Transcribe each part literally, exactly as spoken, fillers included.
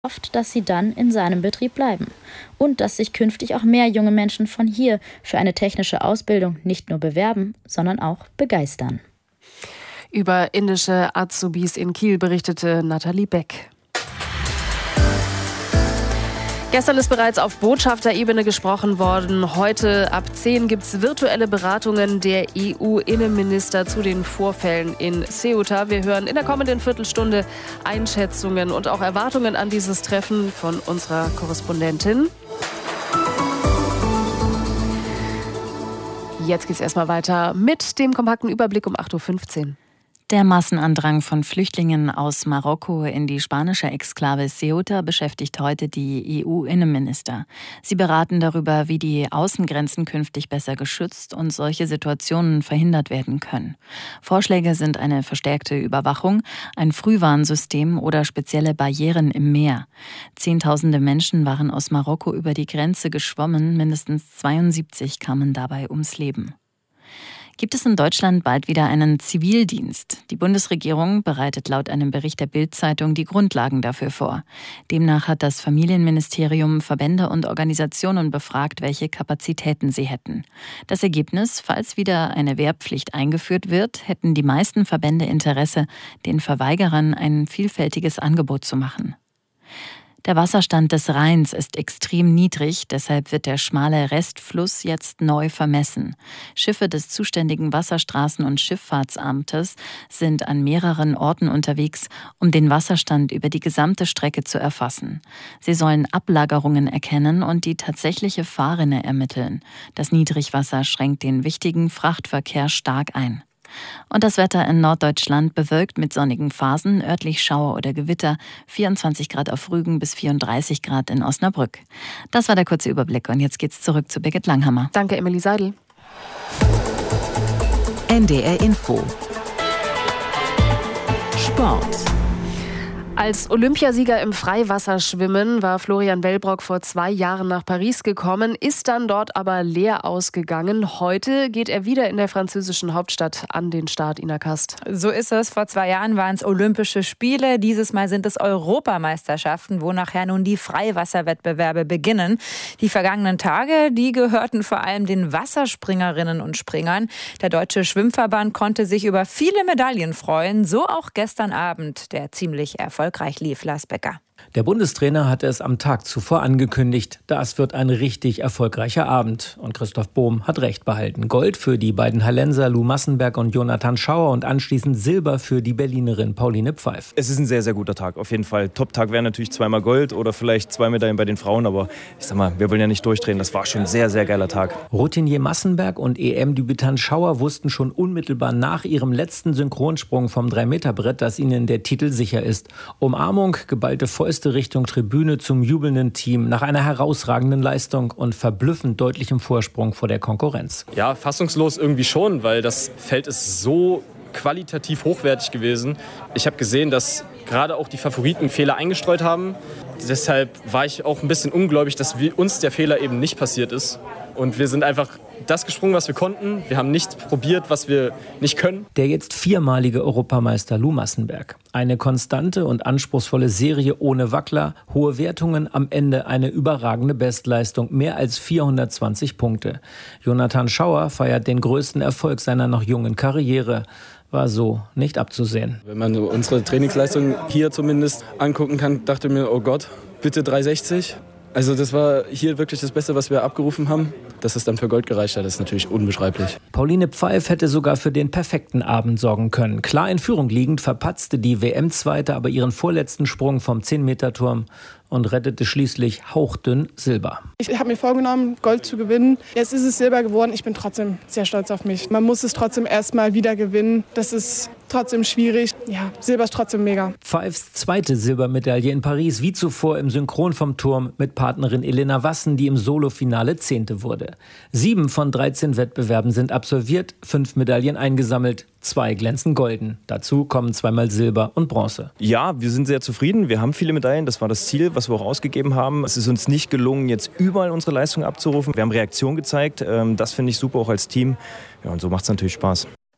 hofft, dass sie dann in seinem Betrieb bleiben und dass sich künftig auch mehr junge Menschen von hier für eine technische Ausbildung nicht nur bewerben, sondern auch begeistern. Über indische Azubis in Kiel berichtete Nathalie Beck. Gestern ist bereits auf Botschafterebene gesprochen worden. Heute ab zehn gibt es virtuelle Beratungen der E U-Innenminister zu den Vorfällen in Ceuta. Wir hören in der kommenden Viertelstunde Einschätzungen und auch Erwartungen an dieses Treffen von unserer Korrespondentin. Jetzt geht es erstmal weiter mit dem kompakten Überblick um acht Uhr fünfzehn. Der Massenandrang von Flüchtlingen aus Marokko in die spanische Exklave Ceuta beschäftigt heute die E U-Innenminister. Sie beraten darüber, wie die Außengrenzen künftig besser geschützt und solche Situationen verhindert werden können. Vorschläge sind eine verstärkte Überwachung, ein Frühwarnsystem oder spezielle Barrieren im Meer. Zehntausende Menschen waren aus Marokko über die Grenze geschwommen, mindestens zweiundsiebzig kamen dabei ums Leben. Gibt es in Deutschland bald wieder einen Zivildienst? Die Bundesregierung bereitet laut einem Bericht der Bild-Zeitung die Grundlagen dafür vor. Demnach hat das Familienministerium Verbände und Organisationen befragt, welche Kapazitäten sie hätten. Das Ergebnis: Falls wieder eine Wehrpflicht eingeführt wird, hätten die meisten Verbände Interesse, den Verweigerern ein vielfältiges Angebot zu machen. Der Wasserstand des Rheins ist extrem niedrig, deshalb wird der schmale Restfluss jetzt neu vermessen. Schiffe des zuständigen Wasserstraßen- und Schifffahrtsamtes sind an mehreren Orten unterwegs, um den Wasserstand über die gesamte Strecke zu erfassen. Sie sollen Ablagerungen erkennen und die tatsächliche Fahrrinne ermitteln. Das Niedrigwasser schränkt den wichtigen Frachtverkehr stark ein. Und das Wetter in Norddeutschland bewölkt mit sonnigen Phasen, örtlich Schauer oder Gewitter, vierundzwanzig Grad auf Rügen bis vierunddreißig Grad in Osnabrück. Das war der kurze Überblick und jetzt geht's zurück zu Birgit Langhammer. Danke, Emily Seidel. N D R Info. Sport. Als Olympiasieger im Freiwasserschwimmen war Florian Wellbrock vor zwei Jahren nach Paris gekommen, ist dann dort aber leer ausgegangen. Heute geht er wieder in der französischen Hauptstadt an den Start, Ina Kast. So ist es. Vor zwei Jahren waren es Olympische Spiele. Dieses Mal sind es Europameisterschaften, wo nachher nun die Freiwasserwettbewerbe beginnen. Die vergangenen Tage, die gehörten vor allem den Wasserspringerinnen und Springern. Der Deutsche Schwimmverband konnte sich über viele Medaillen freuen. So auch gestern Abend, der ziemlich erfolgreich lief, Lars Becker. Der Bundestrainer hatte es am Tag zuvor angekündigt, das wird ein richtig erfolgreicher Abend. Und Christoph Bohm hat recht behalten. Gold für die beiden Hallenser Lou Massenberg und Jonathan Schauer und anschließend Silber für die Berlinerin Pauline Pfeif. Es ist ein sehr, sehr guter Tag, auf jeden Fall. Top-Tag wäre natürlich zweimal Gold oder vielleicht zwei Medaillen bei den Frauen, aber ich sag mal, wir wollen ja nicht durchdrehen. Das war schon ein sehr, sehr geiler Tag. Routinier Massenberg und E M-Debütant Schauer wussten schon unmittelbar nach ihrem letzten Synchronsprung vom drei Meter Brett, dass ihnen der Titel sicher ist. Umarmung, geballte Fäuste Richtung Tribüne zum jubelnden Team nach einer herausragenden Leistung und verblüffend deutlichem Vorsprung vor der Konkurrenz. Ja, fassungslos irgendwie schon, weil das Feld ist so qualitativ hochwertig gewesen. Ich habe gesehen, dass gerade auch die Favoriten Fehler eingestreut haben. Deshalb war ich auch ein bisschen ungläubig, dass wir, uns der Fehler eben nicht passiert ist. Und wir sind einfach das gesprungen, was wir konnten. Wir haben nichts probiert, was wir nicht können. Der jetzt viermalige Europameister Lou Massenberg. Eine konstante und anspruchsvolle Serie ohne Wackler, hohe Wertungen, am Ende eine überragende Bestleistung, mehr als vierhundertzwanzig Punkte. Jonathan Schauer feiert den größten Erfolg seiner noch jungen Karriere. War so nicht abzusehen. Wenn man unsere Trainingsleistung hier zumindest angucken kann, dachte mir, oh Gott, bitte drei sechzig. Also das war hier wirklich das Beste, was wir abgerufen haben. Dass es dann für Gold gereicht hat, ist natürlich unbeschreiblich. Pauline Pfeif hätte sogar für den perfekten Abend sorgen können. Klar in Führung liegend verpatzte die W M-Zweite aber ihren vorletzten Sprung vom zehn Meter Turm und rettete schließlich hauchdünn Silber. Ich habe mir vorgenommen, Gold zu gewinnen. Jetzt ist es Silber geworden. Ich bin trotzdem sehr stolz auf mich. Man muss es trotzdem erstmal wieder gewinnen. Das ist trotzdem schwierig. Ja, Silber ist trotzdem mega. Pfeifs zweite Silbermedaille in Paris, wie zuvor im Synchron vom Turm mit Partnerin Elena Wassen, die im Solofinale Zehnte wurde. Sieben von dreizehn Wettbewerben sind absolviert, fünf Medaillen eingesammelt. Zwei glänzen golden. Dazu kommen zweimal Silber und Bronze. Ja, wir sind sehr zufrieden. Wir haben viele Medaillen. Das war das Ziel, was wir auch ausgegeben haben. Es ist uns nicht gelungen, jetzt überall unsere Leistung abzurufen. Wir haben Reaktion gezeigt. Das finde ich super, auch als Team. Ja, und so macht es natürlich Spaß.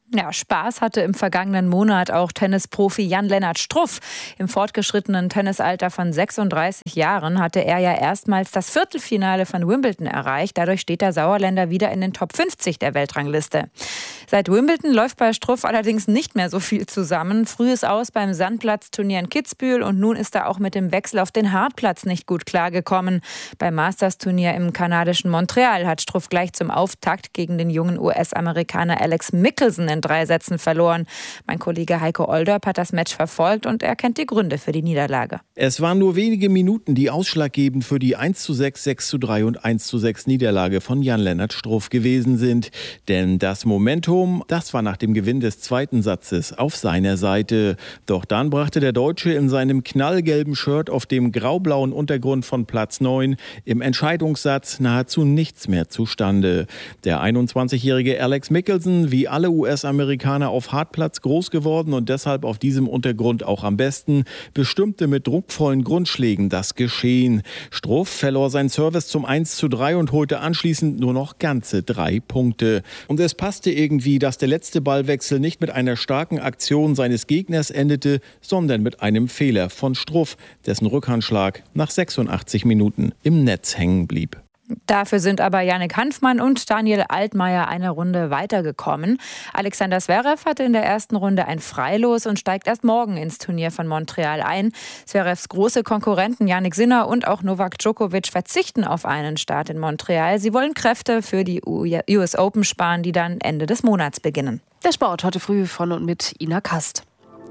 Ja, Spaß hatte im vergangenen Monat auch Tennisprofi Jan-Lennart Struff. Im fortgeschrittenen Tennisalter von sechsunddreißig Jahren hatte er ja erstmals das Viertelfinale von Wimbledon erreicht. Dadurch steht der Sauerländer wieder in den Top fünfzig der Weltrangliste. Seit Wimbledon läuft bei Struff allerdings nicht mehr so viel zusammen. Frühes Aus beim Sandplatzturnier in Kitzbühel und nun ist er auch mit dem Wechsel auf den Hartplatz nicht gut klargekommen. Beim Masters-Turnier im kanadischen Montreal hat Struff gleich zum Auftakt gegen den jungen U S-Amerikaner Alex Mickelson in drei Sätzen verloren. Mein Kollege Heiko Olderb hat das Match verfolgt und er kennt die Gründe für die Niederlage. Es waren nur wenige Minuten, die ausschlaggebend für die eins zu sechs, sechs zu drei und eins zu sechs Niederlage von Jan-Lennart Struff gewesen sind. Denn das Momentum, das war nach dem Gewinn des zweiten Satzes auf seiner Seite. Doch dann brachte der Deutsche in seinem knallgelben Shirt auf dem graublauen Untergrund von Platz neun im Entscheidungssatz nahezu nichts mehr zustande. Der einundzwanzigjährige Alex Mickelson, wie alle U S-Amerikaner auf Hartplatz groß geworden und deshalb auf diesem Untergrund auch am besten, bestimmte mit druckvollen Grundschlägen das Geschehen. Struff verlor sein Service zum eins zu drei und holte anschließend nur noch ganze drei Punkte. Und es passte irgendwie, dass der letzte Ballwechsel nicht mit einer starken Aktion seines Gegners endete, sondern mit einem Fehler von Struff, dessen Rückhandschlag nach sechsundachtzig Minuten im Netz hängen blieb. Dafür sind aber Jannik Hanfmann und Daniel Altmaier eine Runde weitergekommen. Alexander Zverev hatte in der ersten Runde ein Freilos und steigt erst morgen ins Turnier von Montreal ein. Zverevs große Konkurrenten Jannik Sinner und auch Novak Djokovic verzichten auf einen Start in Montreal. Sie wollen Kräfte für die U S Open sparen, die dann Ende des Monats beginnen. Der Sport heute früh von und mit Ina Kast.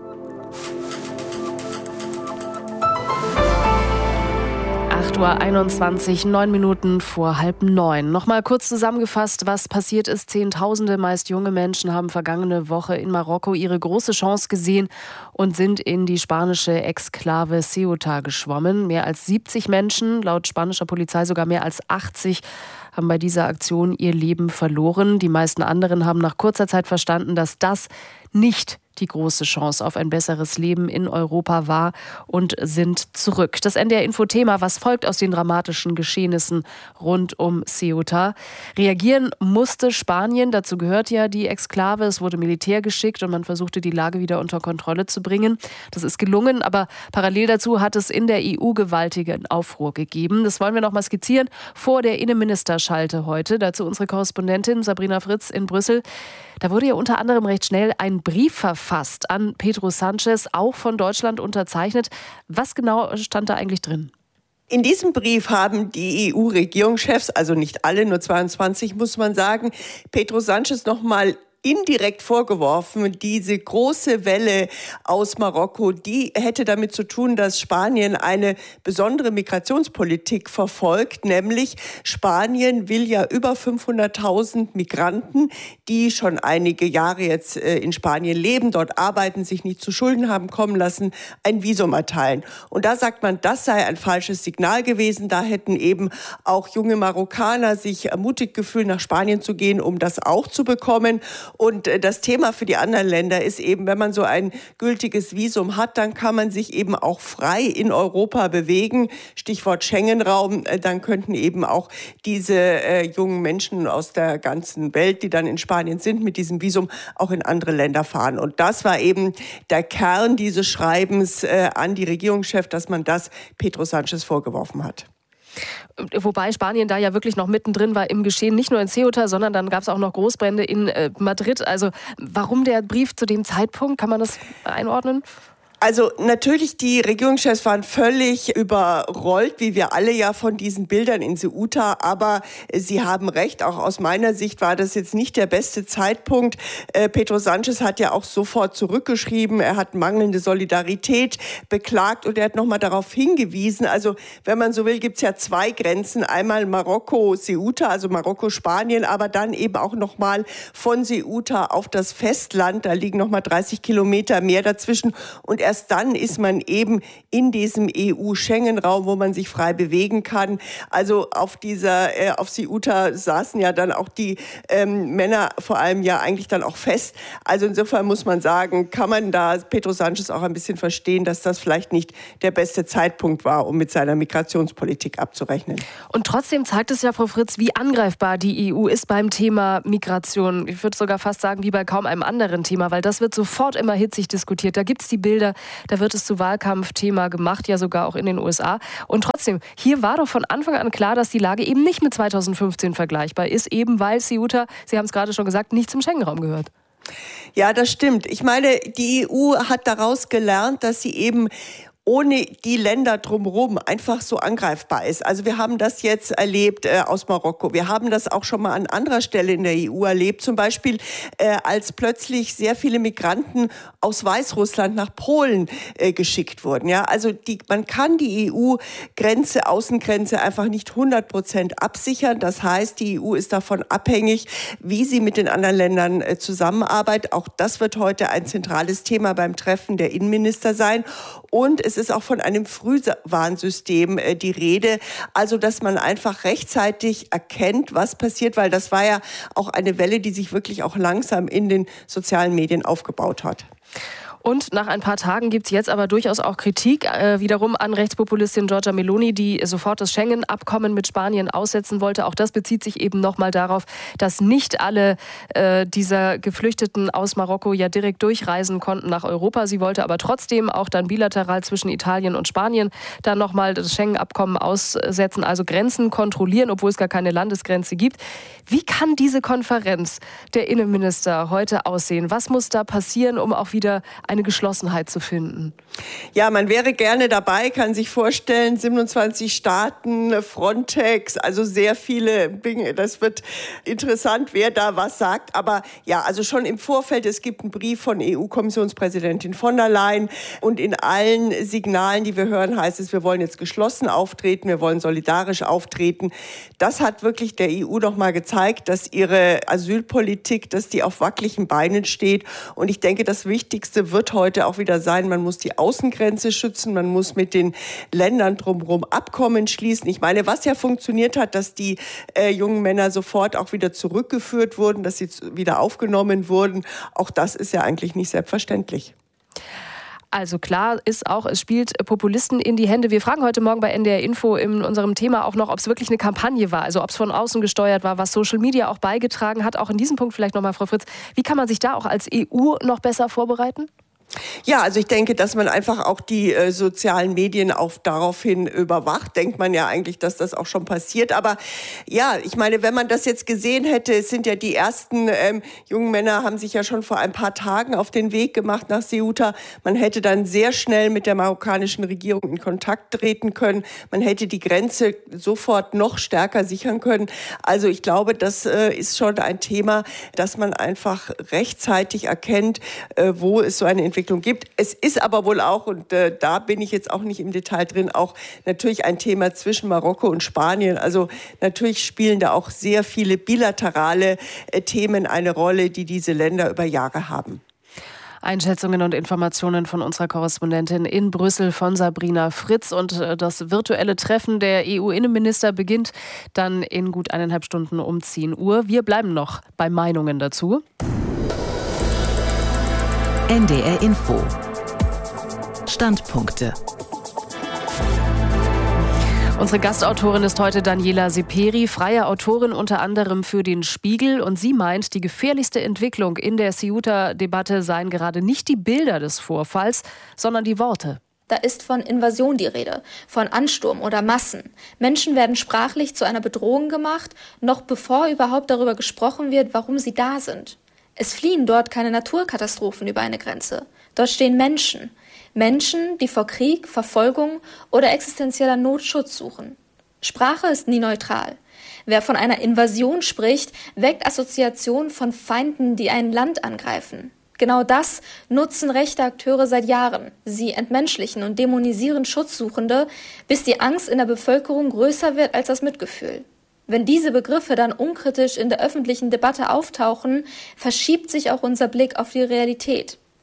acht Uhr einundzwanzig, neun Minuten vor halb neun. Nochmal kurz zusammengefasst, was passiert ist. Zehntausende, meist junge Menschen, haben vergangene Woche in Marokko ihre große Chance gesehen und sind in die spanische Exklave Ceuta geschwommen. Mehr als siebzig Menschen, laut spanischer Polizei sogar mehr als achtzig, haben bei dieser Aktion ihr Leben verloren. Die meisten anderen haben nach kurzer Zeit verstanden, dass das nicht die große Chance auf ein besseres Leben in Europa war und sind zurück. Das N D R-Info-Thema, was folgt aus den dramatischen Geschehnissen rund um Ceuta. Reagieren musste Spanien, dazu gehört ja die Exklave. Es wurde Militär geschickt und man versuchte, die Lage wieder unter Kontrolle zu bringen. Das ist gelungen, aber parallel dazu hat es in der E U gewaltigen Aufruhr gegeben. Das wollen wir noch mal skizzieren vor der Innenministerschalte heute. Dazu unsere Korrespondentin Sabrina Fritz in Brüssel. Da wurde ja unter anderem recht schnell ein Brief verfasst an Pedro Sánchez, auch von Deutschland unterzeichnet. Was genau stand da eigentlich drin? In diesem Brief haben die E U-Regierungschefs, also nicht alle, nur zweiundzwanzig muss man sagen, Pedro Sánchez noch mal indirekt vorgeworfen, diese große Welle aus Marokko, die hätte damit zu tun, dass Spanien eine besondere Migrationspolitik verfolgt, nämlich Spanien will ja über fünfhunderttausend Migranten, die schon einige Jahre jetzt in Spanien leben, dort arbeiten, sich nicht zu Schulden haben kommen lassen, ein Visum erteilen. Und da sagt man, das sei ein falsches Signal gewesen. Da hätten eben auch junge Marokkaner sich ermutigt gefühlt, nach Spanien zu gehen, um das auch zu bekommen. Und das Thema für die anderen Länder ist eben, wenn man so ein gültiges Visum hat, dann kann man sich eben auch frei in Europa bewegen. Stichwort Schengen-Raum. Dann könnten eben auch diese äh, jungen Menschen aus der ganzen Welt, die dann in Spanien sind, mit diesem Visum auch in andere Länder fahren. Und das war eben der Kern dieses Schreibens äh, an die Regierungschefs, dass man das Pedro Sánchez vorgeworfen hat. Wobei Spanien da ja wirklich noch mittendrin war im Geschehen, nicht nur in Ceuta, sondern dann gab es auch noch Großbrände in äh, Madrid. Also warum der Brief zu dem Zeitpunkt, kann man das einordnen? Also natürlich, die Regierungschefs waren völlig überrollt, wie wir alle ja von diesen Bildern in Ceuta. Aber sie haben recht, auch aus meiner Sicht war das jetzt nicht der beste Zeitpunkt. Äh, Pedro Sánchez hat ja auch sofort zurückgeschrieben, er hat mangelnde Solidarität beklagt und er hat nochmal darauf hingewiesen. Also wenn man so will, gibt es ja zwei Grenzen. Einmal Marokko-Ceuta, also Marokko-Spanien, aber dann eben auch nochmal von Ceuta auf das Festland. Da liegen nochmal dreißig Kilometer mehr dazwischen. Und er erst dann ist man eben in diesem E U-Schengen-Raum, wo man sich frei bewegen kann. Also auf dieser, äh, auf Ceuta saßen ja dann auch die ähm, Männer vor allem ja eigentlich dann auch fest. Also insofern muss man sagen, kann man da Pedro Sánchez auch ein bisschen verstehen, dass das vielleicht nicht der beste Zeitpunkt war, um mit seiner Migrationspolitik abzurechnen. Und trotzdem zeigt es ja, Frau Fritz, wie angreifbar die E U ist beim Thema Migration. Ich würde sogar fast sagen, wie bei kaum einem anderen Thema, weil das wird sofort immer hitzig diskutiert. Da gibt es die Bilder, da wird es zu Wahlkampfthema gemacht, ja sogar auch in den U S A. Und trotzdem, hier war doch von Anfang an klar, dass die Lage eben nicht mit zweitausendfünfzehn vergleichbar ist, eben weil Ceuta, Sie haben es gerade schon gesagt, nicht zum Schengen-Raum gehört. Ja, das stimmt. Ich meine, die E U hat daraus gelernt, dass sie eben ohne die Länder drumherum einfach so angreifbar ist. Also wir haben das jetzt erlebt äh, aus Marokko. Wir haben das auch schon mal an anderer Stelle in der E U erlebt. Zum Beispiel, äh, als plötzlich sehr viele Migranten aus Weißrussland nach Polen äh, geschickt wurden. Ja, also die, man kann die E U-Grenze, Außengrenze einfach nicht hundert Prozent absichern. Das heißt, die E U ist davon abhängig, wie sie mit den anderen Ländern äh, zusammenarbeitet. Auch das wird heute ein zentrales Thema beim Treffen der Innenminister sein. Und es ist auch von einem Frühwarnsystem äh, die Rede, also dass man einfach rechtzeitig erkennt, was passiert, weil das war ja auch eine Welle, die sich wirklich auch langsam in den sozialen Medien aufgebaut hat. Und nach ein paar Tagen gibt es jetzt aber durchaus auch Kritik äh, wiederum an Rechtspopulistin Giorgia Meloni, die sofort das Schengen-Abkommen mit Spanien aussetzen wollte. Auch das bezieht sich eben nochmal darauf, dass nicht alle äh, dieser Geflüchteten aus Marokko ja direkt durchreisen konnten nach Europa. Sie wollte aber trotzdem auch dann bilateral zwischen Italien und Spanien dann nochmal das Schengen-Abkommen aussetzen, also Grenzen kontrollieren, obwohl es gar keine Landesgrenze gibt. Wie kann diese Konferenz der Innenminister heute aussehen? Was muss da passieren, um auch wieder eine Geschlossenheit zu finden? Ja, man wäre gerne dabei, kann sich vorstellen, siebenundzwanzig Staaten, Frontex, also sehr viele Dinge. Das wird interessant, wer da was sagt. Aber ja, also schon im Vorfeld, es gibt einen Brief von E U-Kommissionspräsidentin von der Leyen und in allen Signalen, die wir hören, heißt es, wir wollen jetzt geschlossen auftreten, wir wollen solidarisch auftreten. Das hat wirklich der E U noch mal gezeigt, dass ihre Asylpolitik, dass die auf wackeligen Beinen steht. Und ich denke, das Wichtigste wird heute auch wieder sein, man muss die Außengrenze schützen, man muss mit den Ländern drumherum Abkommen schließen. Ich meine, was ja funktioniert hat, dass die äh, jungen Männer sofort auch wieder zurückgeführt wurden, dass sie wieder aufgenommen wurden, auch das ist ja eigentlich nicht selbstverständlich. Also klar ist auch, es spielt Populisten in die Hände. Wir fragen heute Morgen bei N D R Info in unserem Thema auch noch, ob es wirklich eine Kampagne war, also ob es von außen gesteuert war, was Social Media auch beigetragen hat. Auch in diesem Punkt vielleicht nochmal, Frau Fritz, wie kann man sich da auch als E U noch besser vorbereiten? Ja, also ich denke, dass man einfach auch die äh, sozialen Medien auch daraufhin überwacht. Denkt man ja eigentlich, dass das auch schon passiert. Aber ja, ich meine, wenn man das jetzt gesehen hätte, es sind ja die ersten ähm, jungen Männer, haben sich ja schon vor ein paar Tagen auf den Weg gemacht nach Ceuta. Man hätte dann sehr schnell mit der marokkanischen Regierung in Kontakt treten können. Man hätte die Grenze sofort noch stärker sichern können. Also ich glaube, das äh, ist schon ein Thema, dass man einfach rechtzeitig erkennt, äh, wo es so eine Entwicklung gibt. Es ist aber wohl auch, und äh, da bin ich jetzt auch nicht im Detail drin, auch natürlich ein Thema zwischen Marokko und Spanien. Also natürlich spielen da auch sehr viele bilaterale äh, Themen eine Rolle, die diese Länder über Jahre haben. Einschätzungen und Informationen von unserer Korrespondentin in Brüssel von Sabrina Fritz. Und das virtuelle Treffen der E U-Innenminister beginnt dann in gut eineinhalb Stunden um zehn Uhr. Wir bleiben noch bei Meinungen dazu. N D R Info. Standpunkte. Unsere Gastautorin ist heute Daniela Seperi, freie Autorin unter anderem für den Spiegel. Und sie meint, die gefährlichste Entwicklung in der Ceuta-Debatte seien gerade nicht die Bilder des Vorfalls, sondern die Worte. Da ist von Invasion die Rede, von Ansturm oder Massen. Menschen werden sprachlich zu einer Bedrohung gemacht, noch bevor überhaupt darüber gesprochen wird, warum sie da sind. Es fliehen dort keine Naturkatastrophen über eine Grenze. Dort stehen Menschen. Menschen, die vor Krieg, Verfolgung oder existenzieller Not Schutz suchen. Sprache ist nie neutral. Wer von einer Invasion spricht, weckt Assoziationen von Feinden, die ein Land angreifen. Genau das nutzen rechte Akteure seit Jahren. Sie entmenschlichen und dämonisieren Schutzsuchende, bis die Angst in der Bevölkerung größer wird als das Mitgefühl. Wenn diese Begriffe dann unkritisch in der öffentlichen Debatte auftauchen, verschiebt sich auch unser Blick auf die Realität.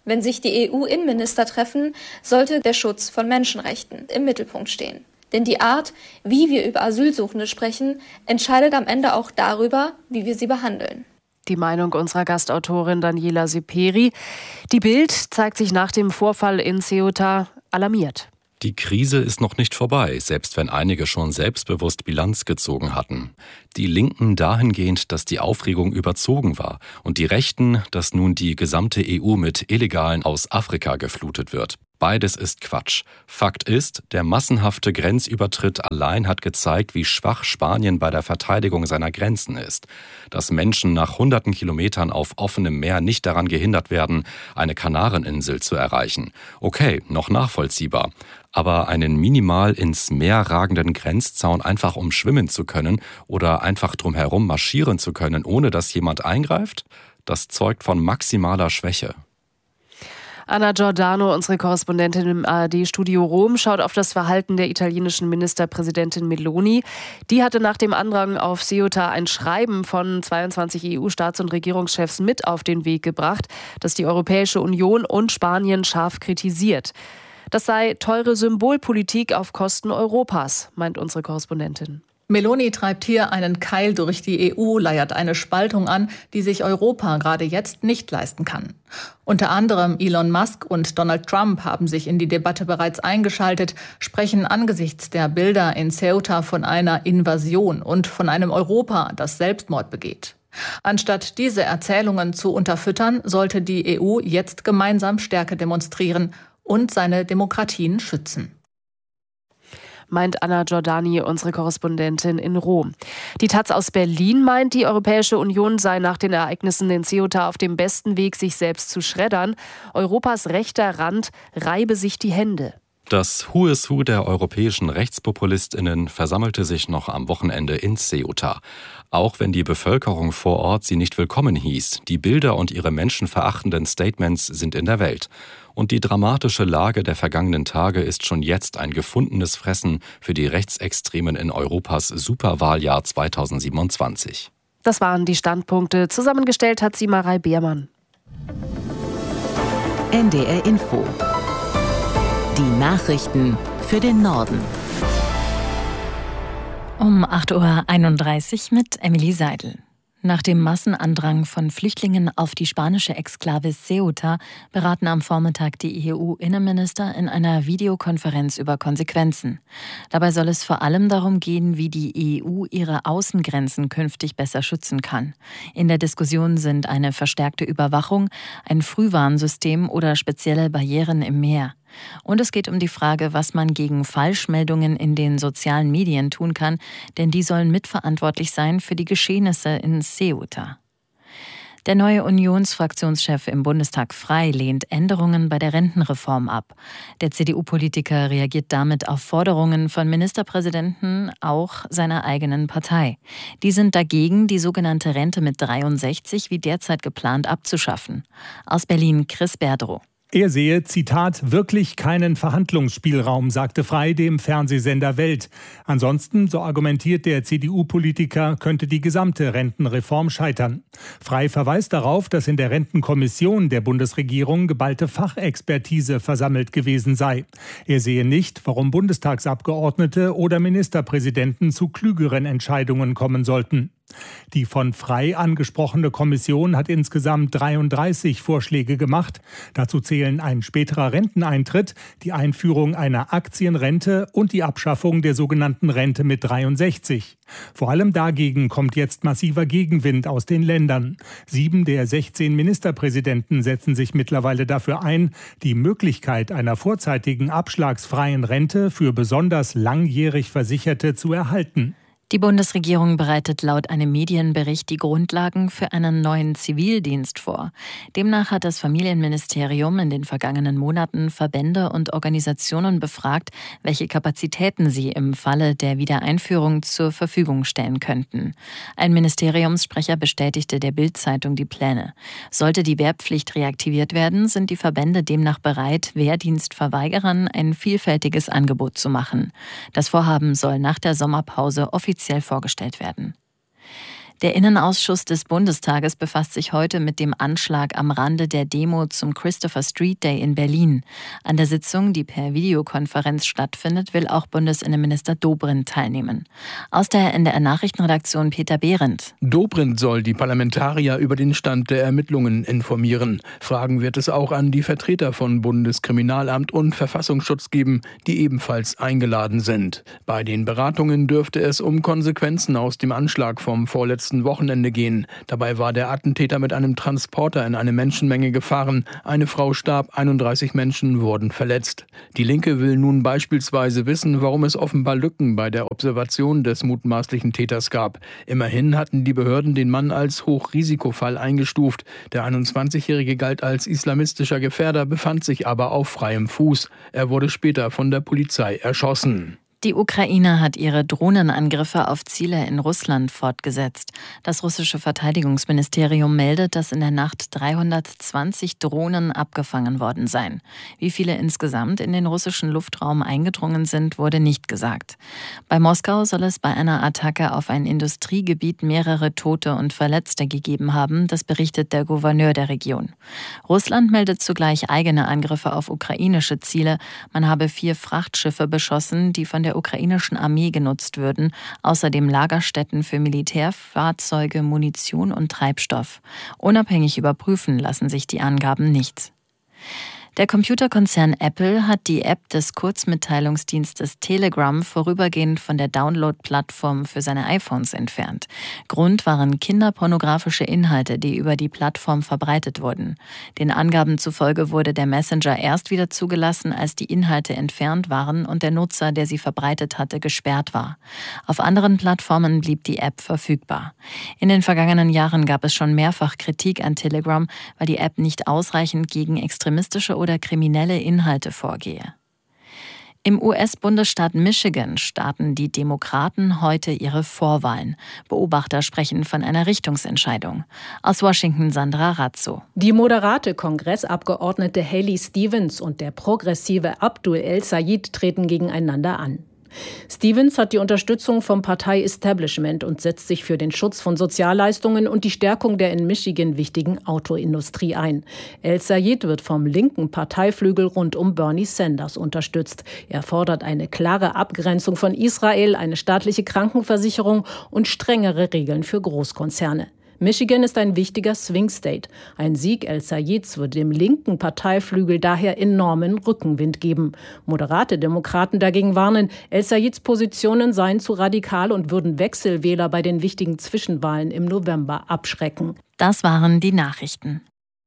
Wenn sich die E U-Innenminister treffen, sollte der Schutz von Menschenrechten im Mittelpunkt stehen. Denn die Art, wie wir über Asylsuchende sprechen, entscheidet am Ende auch darüber, wie wir sie behandeln. Die Meinung unserer Gastautorin Daniela Seperi. Die Bild zeigt sich nach dem Vorfall in Ceuta alarmiert. Die Krise ist noch nicht vorbei, selbst wenn einige schon selbstbewusst Bilanz gezogen hatten. Die Linken dahingehend, dass die Aufregung überzogen war und die Rechten, dass nun die gesamte E U mit Illegalen aus Afrika geflutet wird. Beides ist Quatsch. Fakt ist, der massenhafte Grenzübertritt allein hat gezeigt, wie schwach Spanien bei der Verteidigung seiner Grenzen ist. Dass Menschen nach hunderten Kilometern auf offenem Meer nicht daran gehindert werden, eine Kanareninsel zu erreichen. Okay, noch nachvollziehbar. Aber einen minimal ins Meer ragenden Grenzzaun einfach umschwimmen zu können oder einfach drumherum marschieren zu können, ohne dass jemand eingreift, das zeugt von maximaler Schwäche. Anna Giordano, unsere Korrespondentin im A R D-Studio Rom, schaut auf das Verhalten der italienischen Ministerpräsidentin Meloni. Die hatte nach dem Andrang auf Ceuta ein Schreiben von zweiundzwanzig E U-Staats- und Regierungschefs mit auf den Weg gebracht, das die Europäische Union und Spanien scharf kritisiert. Das sei teure Symbolpolitik auf Kosten Europas, meint unsere Korrespondentin. Meloni treibt hier einen Keil durch die E U, leiert eine Spaltung an, die sich Europa gerade jetzt nicht leisten kann. Unter anderem Elon Musk und Donald Trump haben sich in die Debatte bereits eingeschaltet, sprechen angesichts der Bilder in Ceuta von einer Invasion und von einem Europa, das Selbstmord begeht. Anstatt diese Erzählungen zu unterfüttern, sollte die E U jetzt gemeinsam Stärke demonstrieren und seine Demokratien schützen. Meint Anna Giordani, unsere Korrespondentin in Rom. Die Taz aus Berlin meint, die Europäische Union sei nach den Ereignissen in Ceuta auf dem besten Weg, sich selbst zu schreddern. Europas rechter Rand reibe sich die Hände. Das Who is Who der europäischen RechtspopulistInnen versammelte sich noch am Wochenende in Ceuta. Auch wenn die Bevölkerung vor Ort sie nicht willkommen hieß, die Bilder und ihre menschenverachtenden Statements sind in der Welt. Und die dramatische Lage der vergangenen Tage ist schon jetzt ein gefundenes Fressen für die Rechtsextremen in Europas Superwahljahr zweitausendsiebenundzwanzig. Das waren die Standpunkte. Zusammengestellt hat sie Marei Beermann. N D R Info. Die Nachrichten für den Norden. Um acht Uhr einunddreißig mit Emily Seidel. Nach dem Massenandrang von Flüchtlingen auf die spanische Exklave Ceuta beraten am Vormittag die E U-Innenminister in einer Videokonferenz über Konsequenzen. Dabei soll es vor allem darum gehen, wie die E U ihre Außengrenzen künftig besser schützen kann. In der Diskussion sind eine verstärkte Überwachung, ein Frühwarnsystem oder spezielle Barrieren im Meer. Und es geht um die Frage, was man gegen Falschmeldungen in den sozialen Medien tun kann, denn die sollen mitverantwortlich sein für die Geschehnisse in Ceuta. Der neue Unionsfraktionschef im Bundestag Frei lehnt Änderungen bei der Rentenreform ab. Der C D U-Politiker reagiert damit auf Forderungen von Ministerpräsidenten auch seiner eigenen Partei. Die sind dagegen, die sogenannte Rente mit dreiundsechzig wie derzeit geplant abzuschaffen. Aus Berlin Chris Berdrow. Er sehe, Zitat, wirklich keinen Verhandlungsspielraum, sagte Frei dem Fernsehsender Welt. Ansonsten, so argumentiert der C D U-Politiker, könnte die gesamte Rentenreform scheitern. Frei verweist darauf, dass in der Rentenkommission der Bundesregierung geballte Fachexpertise versammelt gewesen sei. Er sehe nicht, warum Bundestagsabgeordnete oder Ministerpräsidenten zu klügeren Entscheidungen kommen sollten. Die von Frei angesprochene Kommission hat insgesamt dreiunddreißig Vorschläge gemacht. Dazu zählen ein späterer Renteneintritt, die Einführung einer Aktienrente und die Abschaffung der sogenannten Rente mit dreiundsechzig. Vor allem dagegen kommt jetzt massiver Gegenwind aus den Ländern. Sieben der sechzehn Ministerpräsidenten setzen sich mittlerweile dafür ein, die Möglichkeit einer vorzeitigen abschlagsfreien Rente für besonders langjährig Versicherte zu erhalten. Die Bundesregierung bereitet laut einem Medienbericht die Grundlagen für einen neuen Zivildienst vor. Demnach hat das Familienministerium in den vergangenen Monaten Verbände und Organisationen befragt, welche Kapazitäten sie im Falle der Wiedereinführung zur Verfügung stellen könnten. Ein Ministeriumssprecher bestätigte der Bild-Zeitung die Pläne. Sollte die Wehrpflicht reaktiviert werden, sind die Verbände demnach bereit, Wehrdienstverweigerern ein vielfältiges Angebot zu machen. Das Vorhaben soll nach der Sommerpause offiziell vorgestellt werden. Der Innenausschuss des Bundestages befasst sich heute mit dem Anschlag am Rande der Demo zum Christopher Street Day in Berlin. An der Sitzung, die per Videokonferenz stattfindet, will auch Bundesinnenminister Dobrindt teilnehmen. Aus der N D R-Nachrichtenredaktion Peter Behrendt. Dobrindt soll die Parlamentarier über den Stand der Ermittlungen informieren. Fragen wird es auch an die Vertreter von Bundeskriminalamt und Verfassungsschutz geben, die ebenfalls eingeladen sind. Bei den Beratungen dürfte es um Konsequenzen aus dem Anschlag vom vorletzten Wochenende gehen. Dabei war der Attentäter mit einem Transporter in eine Menschenmenge gefahren. Eine Frau starb, einunddreißig Menschen wurden verletzt. Die Linke will nun beispielsweise wissen, warum es offenbar Lücken bei der Observation des mutmaßlichen Täters gab. Immerhin hatten die Behörden den Mann als Hochrisikofall eingestuft. Der einundzwanzigjährige galt als islamistischer Gefährder, befand sich aber auf freiem Fuß. Er wurde später von der Polizei erschossen. Die Ukraine hat ihre Drohnenangriffe auf Ziele in Russland fortgesetzt. Das russische Verteidigungsministerium meldet, dass in der Nacht dreihundertzwanzig Drohnen abgefangen worden seien. Wie viele insgesamt in den russischen Luftraum eingedrungen sind, wurde nicht gesagt. Bei Moskau soll es bei einer Attacke auf ein Industriegebiet mehrere Tote und Verletzte gegeben haben, das berichtet der Gouverneur der Region. Russland meldet zugleich eigene Angriffe auf ukrainische Ziele. Man habe vier Frachtschiffe beschossen, die von der der ukrainischen Armee genutzt würden, außerdem Lagerstätten für Militärfahrzeuge, Munition und Treibstoff. Unabhängig überprüfen lassen sich die Angaben nicht. Der Computerkonzern Apple hat die App des Kurzmitteilungsdienstes Telegram vorübergehend von der Download-Plattform für seine iPhones entfernt. Grund waren kinderpornografische Inhalte, die über die Plattform verbreitet wurden. Den Angaben zufolge wurde der Messenger erst wieder zugelassen, als die Inhalte entfernt waren und der Nutzer, der sie verbreitet hatte, gesperrt war. Auf anderen Plattformen blieb die App verfügbar. In den vergangenen Jahren gab es schon mehrfach Kritik an Telegram, weil die App nicht ausreichend gegen extremistische oder kriminelle Inhalte vorgehe. Im U S-Bundesstaat Michigan starten die Demokraten heute ihre Vorwahlen. Beobachter sprechen von einer Richtungsentscheidung. Aus Washington Sandra Razzo. Die moderate Kongressabgeordnete Haley Stevens und der progressive Abdul El-Sayed treten gegeneinander an. Stevens hat die Unterstützung vom Partei-Establishment und setzt sich für den Schutz von Sozialleistungen und die Stärkung der in Michigan wichtigen Autoindustrie ein. El-Sayed wird vom linken Parteiflügel rund um Bernie Sanders unterstützt. Er fordert eine klare Abgrenzung von Israel, eine staatliche Krankenversicherung und strengere Regeln für Großkonzerne. Michigan ist ein wichtiger Swing State. Ein Sieg El-Sayeds würde dem linken Parteiflügel daher enormen Rückenwind geben. Moderate Demokraten dagegen warnen, El-Sayeds Positionen seien zu radikal und würden Wechselwähler bei den wichtigen Zwischenwahlen im November abschrecken. Das waren die Nachrichten.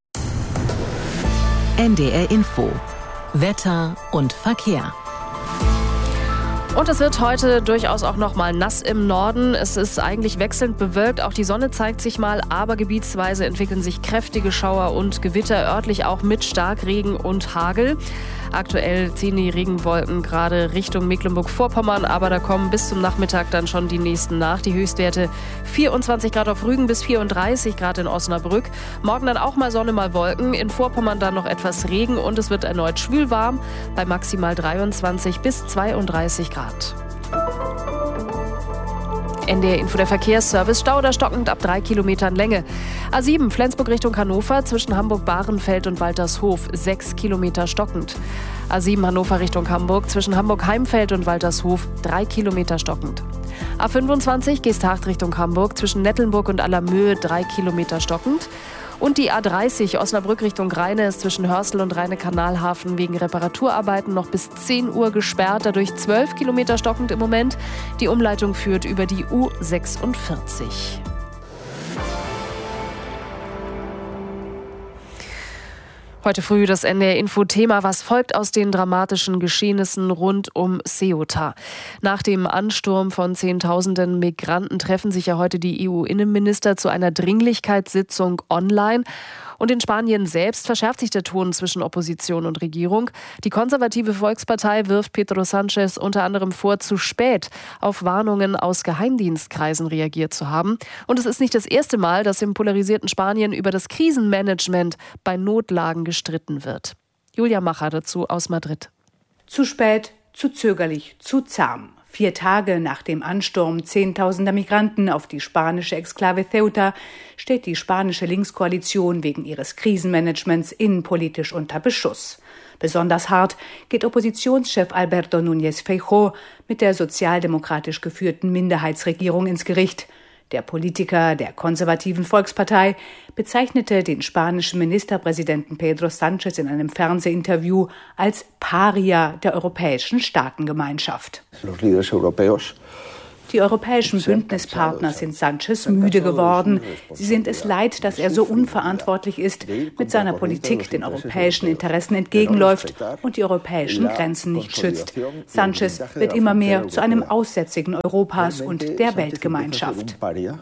N D R Info. Wetter und Verkehr. Und es wird heute durchaus auch noch mal nass im Norden. Es ist eigentlich wechselnd bewölkt. Auch die Sonne zeigt sich mal, aber gebietsweise entwickeln sich kräftige Schauer und Gewitter, örtlich auch mit Starkregen und Hagel. Aktuell ziehen die Regenwolken gerade Richtung Mecklenburg-Vorpommern, aber da kommen bis zum Nachmittag dann schon die nächsten nach. Die Höchstwerte vierundzwanzig Grad auf Rügen bis vierunddreißig Grad in Osnabrück. Morgen dann auch mal Sonne, mal Wolken. In Vorpommern dann noch etwas Regen und es wird erneut schwülwarm bei maximal dreiundzwanzig bis zweiunddreißig Grad. N D R Info, der Verkehrsservice. Stau oder stockend ab drei Kilometern Länge. A sieben Flensburg Richtung Hannover zwischen Hamburg-Bahrenfeld und Waltershof sechs Kilometer stockend. A sieben Hannover Richtung Hamburg zwischen Hamburg-Heimfeld und Waltershof drei Kilometer stockend. A fünfundzwanzig Geesthacht Richtung Hamburg zwischen Nettelnburg und Allermöhe drei Kilometer stockend. Und die A dreißig Osnabrück Richtung Rheine ist zwischen Hörstel und Rheine-Kanalhafen wegen Reparaturarbeiten noch bis zehn Uhr gesperrt, dadurch zwölf Kilometer stockend im Moment. Die Umleitung führt über die U sechsundvierzig. Heute früh das N D R-Info-Thema, was folgt aus den dramatischen Geschehnissen rund um Ceuta. Nach dem Ansturm von Zehntausenden Migranten treffen sich ja heute die E U-Innenminister zu einer Dringlichkeitssitzung online. Und in Spanien selbst verschärft sich der Ton zwischen Opposition und Regierung. Die konservative Volkspartei wirft Pedro Sánchez unter anderem vor, zu spät auf Warnungen aus Geheimdienstkreisen reagiert zu haben. Und es ist nicht das erste Mal, dass im polarisierten Spanien über das Krisenmanagement bei Notlagen gestritten wird. Julia Macher dazu aus Madrid. Zu spät, zu zögerlich, zu zahm. Vier Tage nach dem Ansturm zehntausender Migranten auf die spanische Exklave Ceuta steht die spanische Linkskoalition wegen ihres Krisenmanagements innenpolitisch unter Beschuss. Besonders hart geht Oppositionschef Alberto Núñez Feijóo mit der sozialdemokratisch geführten Minderheitsregierung ins Gericht. Der Politiker der konservativen Volkspartei bezeichnete den spanischen Ministerpräsidenten Pedro Sánchez in einem Fernsehinterview als Paria der europäischen Staatengemeinschaft. Die europäischen Bündnispartner sind Sánchez müde geworden. Sie sind es leid, dass er so unverantwortlich ist, mit seiner Politik den europäischen Interessen entgegenläuft und die europäischen Grenzen nicht schützt. Sánchez wird immer mehr zu einem Aussätzigen Europas und der Weltgemeinschaft.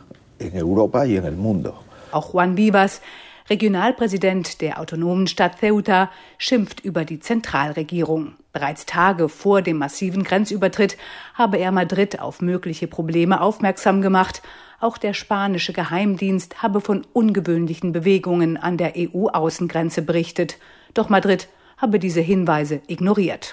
Auch Juan Vivas, Regionalpräsident der autonomen Stadt Ceuta, schimpft über die Zentralregierung. Bereits Tage vor dem massiven Grenzübertritt habe er Madrid auf mögliche Probleme aufmerksam gemacht. Auch der spanische Geheimdienst habe von ungewöhnlichen Bewegungen an der E U-Außengrenze berichtet. Doch Madrid habe diese Hinweise ignoriert.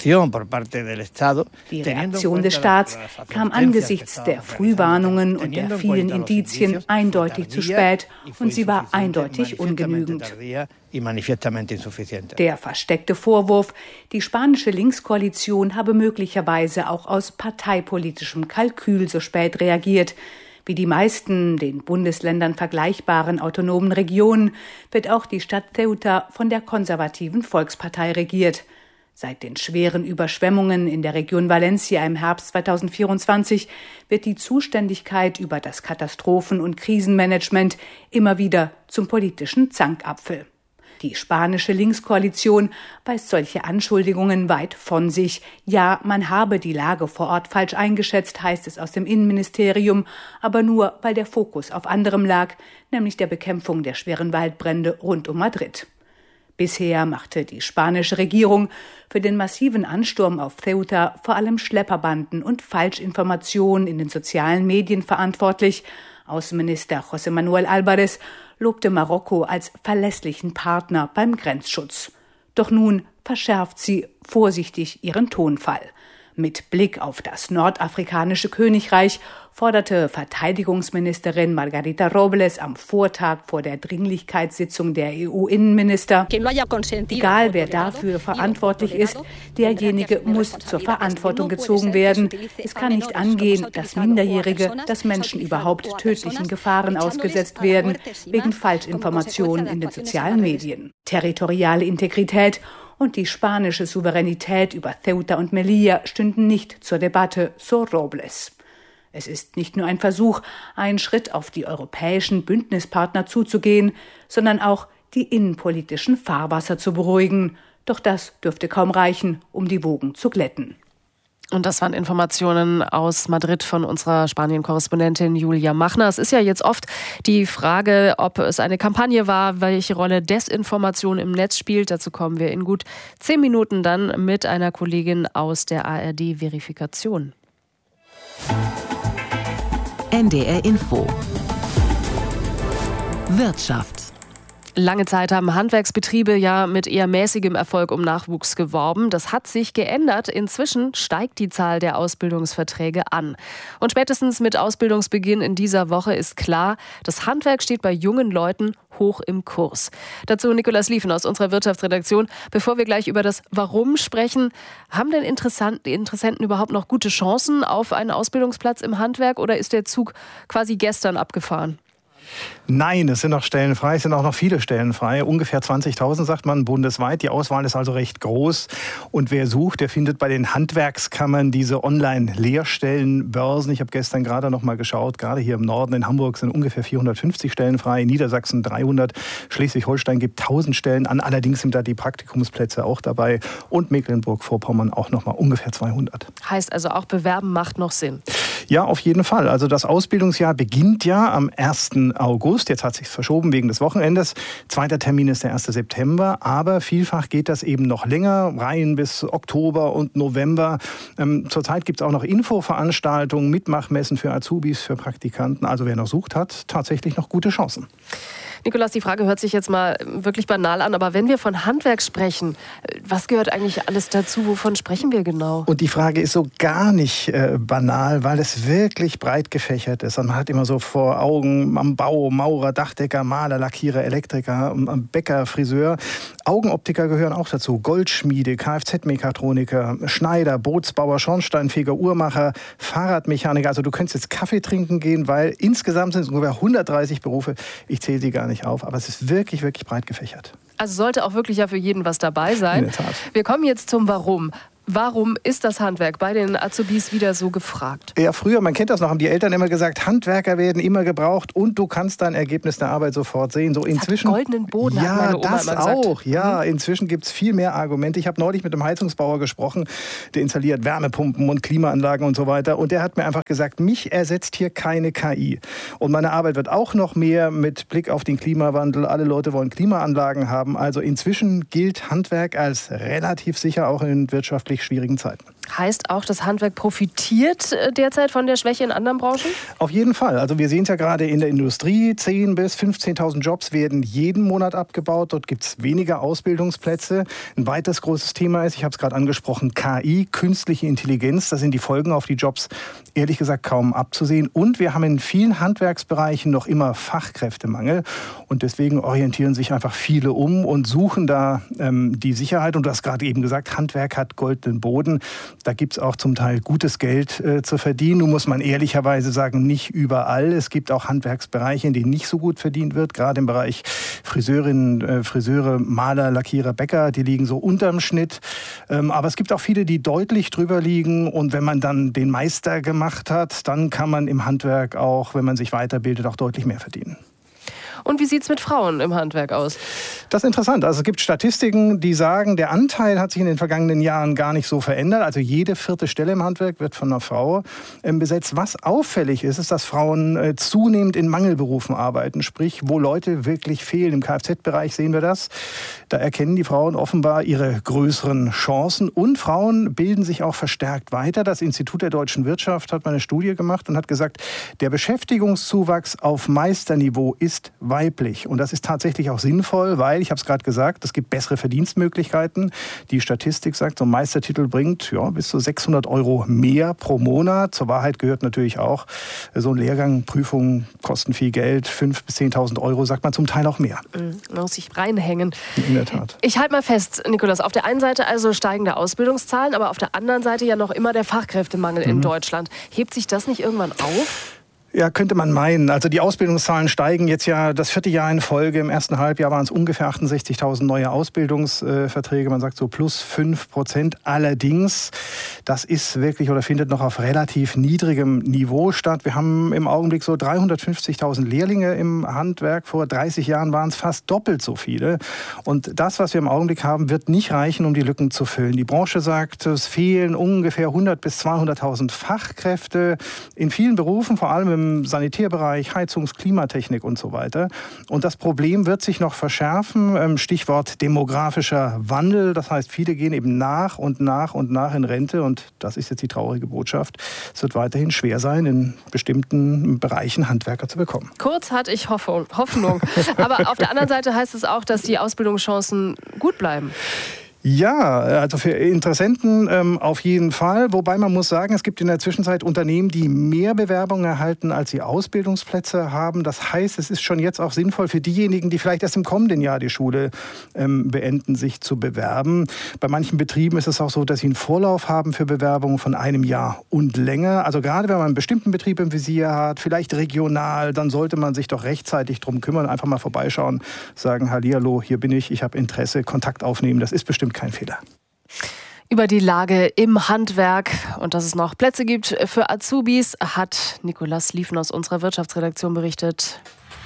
Die Reaktion des Staats kam angesichts der Frühwarnungen und der vielen Indizien eindeutig zu spät und sie war eindeutig ungenügend. Der versteckte Vorwurf, die spanische Linkskoalition habe möglicherweise auch aus parteipolitischem Kalkül so spät reagiert. Wie die meisten den Bundesländern vergleichbaren autonomen Regionen wird auch die Stadt Ceuta von der konservativen Volkspartei regiert. Seit den schweren Überschwemmungen in der Region Valencia im Herbst zweitausendvierundzwanzig wird die Zuständigkeit über das Katastrophen- und Krisenmanagement immer wieder zum politischen Zankapfel. Die spanische Linkskoalition weist solche Anschuldigungen weit von sich. Ja, man habe die Lage vor Ort falsch eingeschätzt, heißt es aus dem Innenministerium, aber nur, weil der Fokus auf anderem lag, nämlich der Bekämpfung der schweren Waldbrände rund um Madrid. Bisher machte die spanische Regierung für den massiven Ansturm auf Ceuta vor allem Schlepperbanden und Falschinformationen in den sozialen Medien verantwortlich. Außenminister José Manuel Álvarez lobte Marokko als verlässlichen Partner beim Grenzschutz. Doch nun verschärft sie vorsichtig ihren Tonfall. Mit Blick auf das nordafrikanische Königreich forderte Verteidigungsministerin Margarita Robles am Vortag vor der Dringlichkeitssitzung der E U-Innenminister: Egal wer dafür verantwortlich ist, derjenige muss zur Verantwortung gezogen werden. Es kann nicht angehen, dass Minderjährige, dass Menschen überhaupt tödlichen Gefahren ausgesetzt werden, wegen Falschinformationen in den sozialen Medien. Territoriale Integrität und die spanische Souveränität über Ceuta und Melilla stünden nicht zur Debatte, so Robles. Es ist nicht nur ein Versuch, einen Schritt auf die europäischen Bündnispartner zuzugehen, sondern auch die innenpolitischen Fahrwasser zu beruhigen. Doch das dürfte kaum reichen, um die Wogen zu glätten. Und das waren Informationen aus Madrid von unserer Spanien-Korrespondentin Julia Machner. Es ist ja jetzt oft die Frage, ob es eine Kampagne war, welche Rolle Desinformation im Netz spielt. Dazu kommen wir in gut zehn Minuten dann mit einer Kollegin aus der A R D-Verifikation. N D R Info. Wirtschaft. Lange Zeit haben Handwerksbetriebe ja mit eher mäßigem Erfolg um Nachwuchs geworben. Das hat sich geändert. Inzwischen steigt die Zahl der Ausbildungsverträge an. Und spätestens mit Ausbildungsbeginn in dieser Woche ist klar, das Handwerk steht bei jungen Leuten hoch im Kurs. Dazu Nikolaus Liefen aus unserer Wirtschaftsredaktion. Bevor wir gleich über das Warum sprechen, haben denn Interessenten überhaupt noch gute Chancen auf einen Ausbildungsplatz im Handwerk oder ist der Zug quasi gestern abgefahren? Nein, es sind noch Stellen frei, es sind auch noch viele Stellen frei. Ungefähr zwanzigtausend, sagt man, bundesweit. Die Auswahl ist also recht groß. Und wer sucht, der findet bei den Handwerkskammern diese Online-Lehrstellenbörsen. Ich habe gestern gerade noch mal geschaut, gerade hier im Norden in Hamburg sind ungefähr vierhundertfünfzig Stellen frei, in Niedersachsen dreihundert, Schleswig-Holstein gibt tausend Stellen an. Allerdings sind da die Praktikumsplätze auch dabei und Mecklenburg-Vorpommern auch noch mal ungefähr zweihundert. Heißt also auch, Bewerben macht noch Sinn? Ja, auf jeden Fall. Also das Ausbildungsjahr beginnt ja am ersten August. Jetzt hat es sich verschoben wegen des Wochenendes. Zweiter Termin ist der erste September. Aber vielfach geht das eben noch länger, rein bis Oktober und November. Ähm, zurzeit gibt es auch noch Infoveranstaltungen, Mitmachmessen für Azubis, für Praktikanten. Also wer noch sucht, hat tatsächlich noch gute Chancen. Nikolas, die Frage hört sich jetzt mal wirklich banal an, aber wenn wir von Handwerk sprechen, was gehört eigentlich alles dazu? Wovon sprechen wir genau? Und die Frage ist so gar nicht äh, banal, weil es wirklich breit gefächert ist. Und man hat immer so vor Augen am Bau, Maurer, Dachdecker, Maler, Lackierer, Elektriker, Bäcker, Friseur. Augenoptiker gehören auch dazu. Goldschmiede, Kfz-Mechatroniker, Schneider, Bootsbauer, Schornsteinfeger, Uhrmacher, Fahrradmechaniker. Also du könntest jetzt Kaffee trinken gehen, weil insgesamt sind es ungefähr hundertdreißig Berufe. Ich zähle sie gar nicht auf, aber es ist wirklich, wirklich breit gefächert. Also sollte auch wirklich ja für jeden was dabei sein. In der Tat. Wir kommen jetzt zum Warum. Warum ist das Handwerk bei den Azubis wieder so gefragt? Ja, früher, man kennt das noch, haben die Eltern immer gesagt, Handwerker werden immer gebraucht und du kannst dein Ergebnis der Arbeit sofort sehen. So das inzwischen, hat goldenen Boden, ja, hat meine Oma das immer gesagt. auch. Ja, inzwischen gibt es viel mehr Argumente. Ich habe neulich mit einem Heizungsbauer gesprochen, der installiert Wärmepumpen und Klimaanlagen und so weiter. Und der hat mir einfach gesagt, mich ersetzt hier keine K I. Und meine Arbeit wird auch noch mehr mit Blick auf den Klimawandel. Alle Leute wollen Klimaanlagen haben. Also inzwischen gilt Handwerk als relativ sicher, auch in wirtschaftlich schwierigen Zeiten. Heißt auch, das Handwerk profitiert derzeit von der Schwäche in anderen Branchen? Auf jeden Fall. Also wir sehen es ja gerade in der Industrie. zehntausend bis fünfzehntausend Jobs werden jeden Monat abgebaut. Dort gibt es weniger Ausbildungsplätze. Ein weiteres großes Thema ist, ich habe es gerade angesprochen, K I, künstliche Intelligenz. Da sind die Folgen auf die Jobs ehrlich gesagt kaum abzusehen. Und wir haben in vielen Handwerksbereichen noch immer Fachkräftemangel. Und deswegen orientieren sich einfach viele um und suchen da ähm, die Sicherheit. Und du hast gerade eben gesagt, Handwerk hat goldenen Boden. Da gibt es auch zum Teil gutes Geld äh, zu verdienen. Nun muss man ehrlicherweise sagen, nicht überall. Es gibt auch Handwerksbereiche, in denen nicht so gut verdient wird. Gerade im Bereich Friseurinnen, äh, Friseure, Maler, Lackierer, Bäcker, die liegen so unterm Schnitt. Ähm, aber es gibt auch viele, die deutlich drüber liegen. Und wenn man dann den Meister gemacht hat, dann kann man im Handwerk auch, wenn man sich weiterbildet, auch deutlich mehr verdienen. Und wie sieht es mit Frauen im Handwerk aus? Das ist interessant. Also es gibt Statistiken, die sagen, der Anteil hat sich in den vergangenen Jahren gar nicht so verändert. Also jede vierte Stelle im Handwerk wird von einer Frau ähm, besetzt. Was auffällig ist, ist, dass Frauen äh, zunehmend in Mangelberufen arbeiten. Sprich, wo Leute wirklich fehlen. Im Kfz-Bereich sehen wir das. Da erkennen die Frauen offenbar ihre größeren Chancen. Und Frauen bilden sich auch verstärkt weiter. Das Institut der deutschen Wirtschaft hat mal eine Studie gemacht und hat gesagt, der Beschäftigungszuwachs auf Meisterniveau ist weiblich. Und das ist tatsächlich auch sinnvoll, weil, ich habe es gerade gesagt, es gibt bessere Verdienstmöglichkeiten. Die Statistik sagt, so ein Meistertitel bringt ja, bis zu sechshundert Euro mehr pro Monat. Zur Wahrheit gehört natürlich auch, so ein Lehrgang, Prüfungen kosten viel Geld, fünftausend bis zehntausend Euro, sagt man zum Teil auch mehr. Man muss sich reinhängen. In der Tat. Ich halte mal fest, Nikolas, auf der einen Seite also steigende Ausbildungszahlen, aber auf der anderen Seite ja noch immer der Fachkräftemangel mhm. in Deutschland. Hebt sich das nicht irgendwann auf? Ja, könnte man meinen. Also die Ausbildungszahlen steigen jetzt ja das vierte Jahr in Folge. Im ersten Halbjahr waren es ungefähr achtundsechzigtausend neue Ausbildungsverträge. Man sagt so plus fünf Prozent. Allerdings, das ist wirklich oder findet noch auf relativ niedrigem Niveau statt. Wir haben im Augenblick so dreihundertfünfzigtausend Lehrlinge im Handwerk. Vor dreißig Jahren waren es fast doppelt so viele. Und das, was wir im Augenblick haben, wird nicht reichen, um die Lücken zu füllen. Die Branche sagt, es fehlen ungefähr hundert bis zweihunderttausend Fachkräfte in vielen Berufen, vor allem im im Sanitärbereich, Heizungs-, Klimatechnik und so weiter. Und das Problem wird sich noch verschärfen. Stichwort demografischer Wandel. Das heißt, viele gehen eben nach und nach und nach in Rente. Und das ist jetzt die traurige Botschaft. Es wird weiterhin schwer sein, in bestimmten Bereichen Handwerker zu bekommen. Kurz hatte ich Hoffnung. Aber auf der anderen Seite heißt es auch, dass die Ausbildungschancen gut bleiben. Ja, also für Interessenten ähm, auf jeden Fall. Wobei man muss sagen, es gibt in der Zwischenzeit Unternehmen, die mehr Bewerbungen erhalten, als sie Ausbildungsplätze haben. Das heißt, es ist schon jetzt auch sinnvoll für diejenigen, die vielleicht erst im kommenden Jahr die Schule ähm, beenden, sich zu bewerben. Bei manchen Betrieben ist es auch so, dass sie einen Vorlauf haben für Bewerbungen von einem Jahr und länger. Also gerade wenn man einen bestimmten Betrieb im Visier hat, vielleicht regional, dann sollte man sich doch rechtzeitig drum kümmern. Einfach mal vorbeischauen, sagen, hallihallo, hier bin ich, ich habe Interesse, Kontakt aufnehmen. Das ist bestimmt kein Fehler. Über die Lage im Handwerk und dass es noch Plätze gibt für Azubis, hat Nikolas Liefen aus unserer Wirtschaftsredaktion berichtet.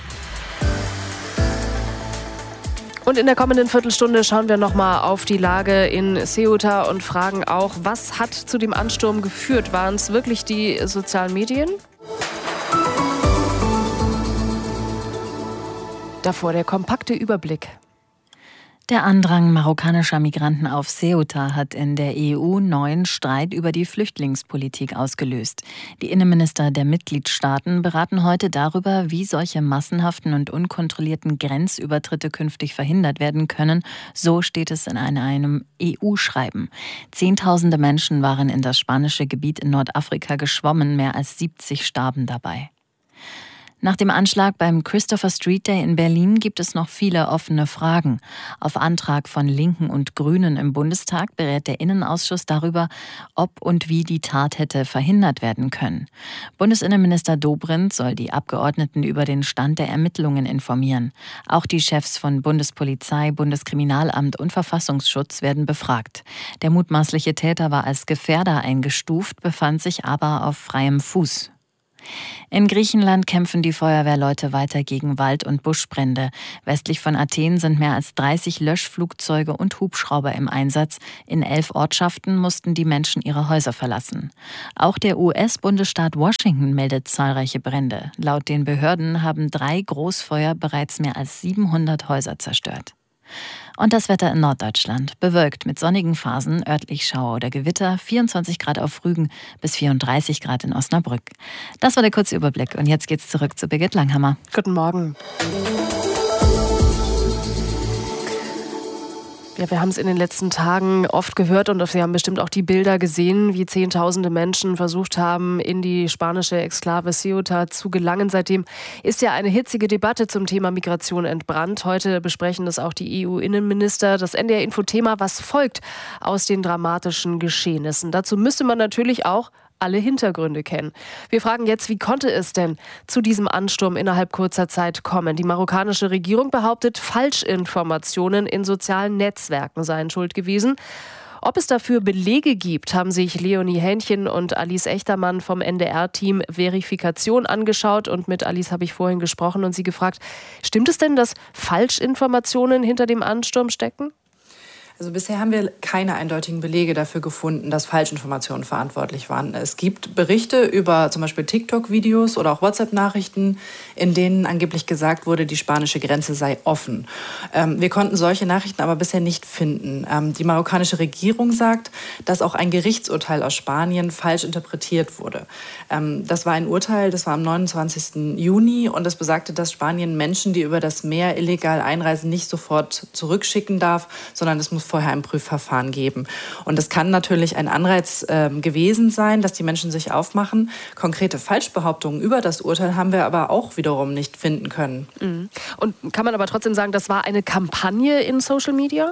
Und in der kommenden Viertelstunde schauen wir noch mal auf die Lage in Ceuta und fragen auch, was hat zu dem Ansturm geführt? Waren es wirklich die sozialen Medien? Davor der kompakte Überblick. Der Andrang marokkanischer Migranten auf Ceuta hat in der E U neuen Streit über die Flüchtlingspolitik ausgelöst. Die Innenminister der Mitgliedstaaten beraten heute darüber, wie solche massenhaften und unkontrollierten Grenzübertritte künftig verhindert werden können. So steht es in einem E U-Schreiben. Zehntausende Menschen waren in das spanische Gebiet in Nordafrika geschwommen, mehr als siebzig starben dabei. Nach dem Anschlag beim Christopher Street Day in Berlin gibt es noch viele offene Fragen. Auf Antrag von Linken und Grünen im Bundestag berät der Innenausschuss darüber, ob und wie die Tat hätte verhindert werden können. Bundesinnenminister Dobrindt soll die Abgeordneten über den Stand der Ermittlungen informieren. Auch die Chefs von Bundespolizei, Bundeskriminalamt und Verfassungsschutz werden befragt. Der mutmaßliche Täter war als Gefährder eingestuft, befand sich aber auf freiem Fuß. In Griechenland kämpfen die Feuerwehrleute weiter gegen Wald- und Buschbrände. Westlich von Athen sind mehr als dreißig Löschflugzeuge und Hubschrauber im Einsatz. In elf Ortschaften mussten die Menschen ihre Häuser verlassen. Auch der U S-Bundesstaat Washington meldet zahlreiche Brände. Laut den Behörden haben drei Großfeuer bereits mehr als siebenhundert Häuser zerstört. Und das Wetter in Norddeutschland. Bewölkt mit sonnigen Phasen, örtlich Schauer oder Gewitter, vierundzwanzig Grad auf Rügen bis vierunddreißig Grad in Osnabrück. Das war der kurze Überblick und jetzt geht's zurück zu Birgit Langhammer. Guten Morgen. Ja, wir haben es in den letzten Tagen oft gehört und Sie haben bestimmt auch die Bilder gesehen, wie Zehntausende Menschen versucht haben, in die spanische Exklave Ceuta zu gelangen. Seitdem ist ja eine hitzige Debatte zum Thema Migration entbrannt. Heute besprechen das auch die E U-Innenminister. Das N D R-Info-Thema, was folgt aus den dramatischen Geschehnissen. Dazu müsste man natürlich auch alle Hintergründe kennen. Wir fragen jetzt, wie konnte es denn zu diesem Ansturm innerhalb kurzer Zeit kommen? Die marokkanische Regierung behauptet, Falschinformationen in sozialen Netzwerken seien schuld gewesen. Ob es dafür Belege gibt, haben sich Leonie Hähnchen und Alice Echtermann vom N D R-Team Verifikation angeschaut. Und mit Alice habe ich vorhin gesprochen und sie gefragt, stimmt es denn, dass Falschinformationen hinter dem Ansturm stecken? Also bisher haben wir keine eindeutigen Belege dafür gefunden, dass Falschinformationen verantwortlich waren. Es gibt Berichte über zum Beispiel TikTok-Videos oder auch WhatsApp-Nachrichten, in denen angeblich gesagt wurde, die spanische Grenze sei offen. Ähm, wir konnten solche Nachrichten aber bisher nicht finden. Ähm, die marokkanische Regierung sagt, dass auch ein Gerichtsurteil aus Spanien falsch interpretiert wurde. Ähm, das war ein Urteil, das war am neunundzwanzigsten Juni und das besagte, dass Spanien Menschen, die über das Meer illegal einreisen, nicht sofort zurückschicken darf, sondern es muss vorher ein Prüfverfahren geben. Und es kann natürlich ein Anreiz äh, gewesen sein, dass die Menschen sich aufmachen. Konkrete Falschbehauptungen über das Urteil haben wir aber auch wiederum nicht finden können. Mhm. Und kann man aber trotzdem sagen, das war eine Kampagne in Social Media?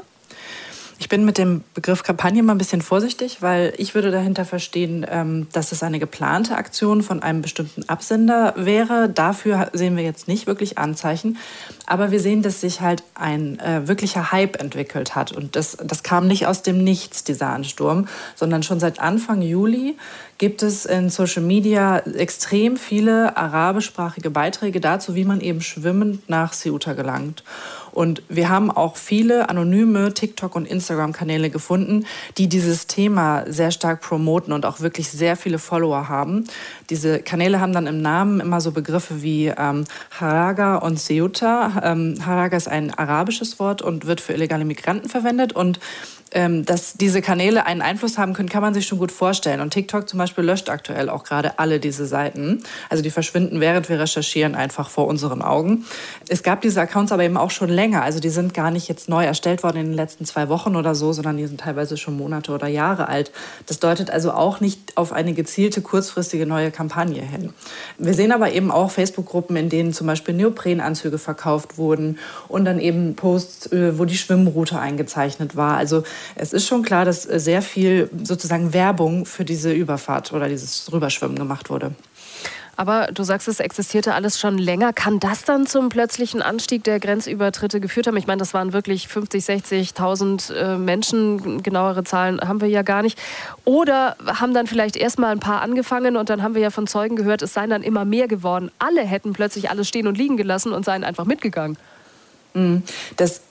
Ich bin mit dem Begriff Kampagne mal ein bisschen vorsichtig, weil ich würde dahinter verstehen, dass es eine geplante Aktion von einem bestimmten Absender wäre. Dafür sehen wir jetzt nicht wirklich Anzeichen. Aber wir sehen, dass sich halt ein äh, wirklicher Hype entwickelt hat. Und das, das kam nicht aus dem Nichts, dieser Ansturm, sondern schon seit Anfang Juli gibt es in Social Media extrem viele arabischsprachige Beiträge dazu, wie man eben schwimmend nach Ceuta gelangt. Und wir haben auch viele anonyme TikTok- und Instagram-Kanäle gefunden, die dieses Thema sehr stark promoten und auch wirklich sehr viele Follower haben. Diese Kanäle haben dann im Namen immer so Begriffe wie ähm, Haraga und Ceuta. Ähm, Haraga ist ein arabisches Wort und wird für illegale Migranten verwendet. Und ähm, dass diese Kanäle einen Einfluss haben können, kann man sich schon gut vorstellen. Und TikTok zum Beispiel löscht aktuell auch gerade alle diese Seiten. Also die verschwinden, während wir recherchieren, einfach vor unseren Augen. Es gab diese Accounts aber eben auch schon länger. Also die sind gar nicht jetzt neu erstellt worden in den letzten zwei Wochen oder so, sondern die sind teilweise schon Monate oder Jahre alt. Das deutet also auch nicht auf eine gezielte, kurzfristige neue Kampagne hin. Wir sehen aber eben auch Facebook-Gruppen, in denen zum Beispiel Neoprenanzüge verkauft wurden und dann eben Posts, wo die Schwimmroute eingezeichnet war. Also es ist schon klar, dass sehr viel sozusagen Werbung für diese Überfahrt oder dieses Rüberschwimmen gemacht wurde. Aber du sagst, es existierte alles schon länger. Kann das dann zum plötzlichen Anstieg der Grenzübertritte geführt haben? Ich meine, das waren wirklich fünfzig, sechzigtausend äh, Menschen. Genauere Zahlen haben wir ja gar nicht. Oder haben dann vielleicht erst mal ein paar angefangen und dann haben wir ja von Zeugen gehört, es seien dann immer mehr geworden. Alle hätten plötzlich alles stehen und liegen gelassen und seien einfach mitgegangen. Das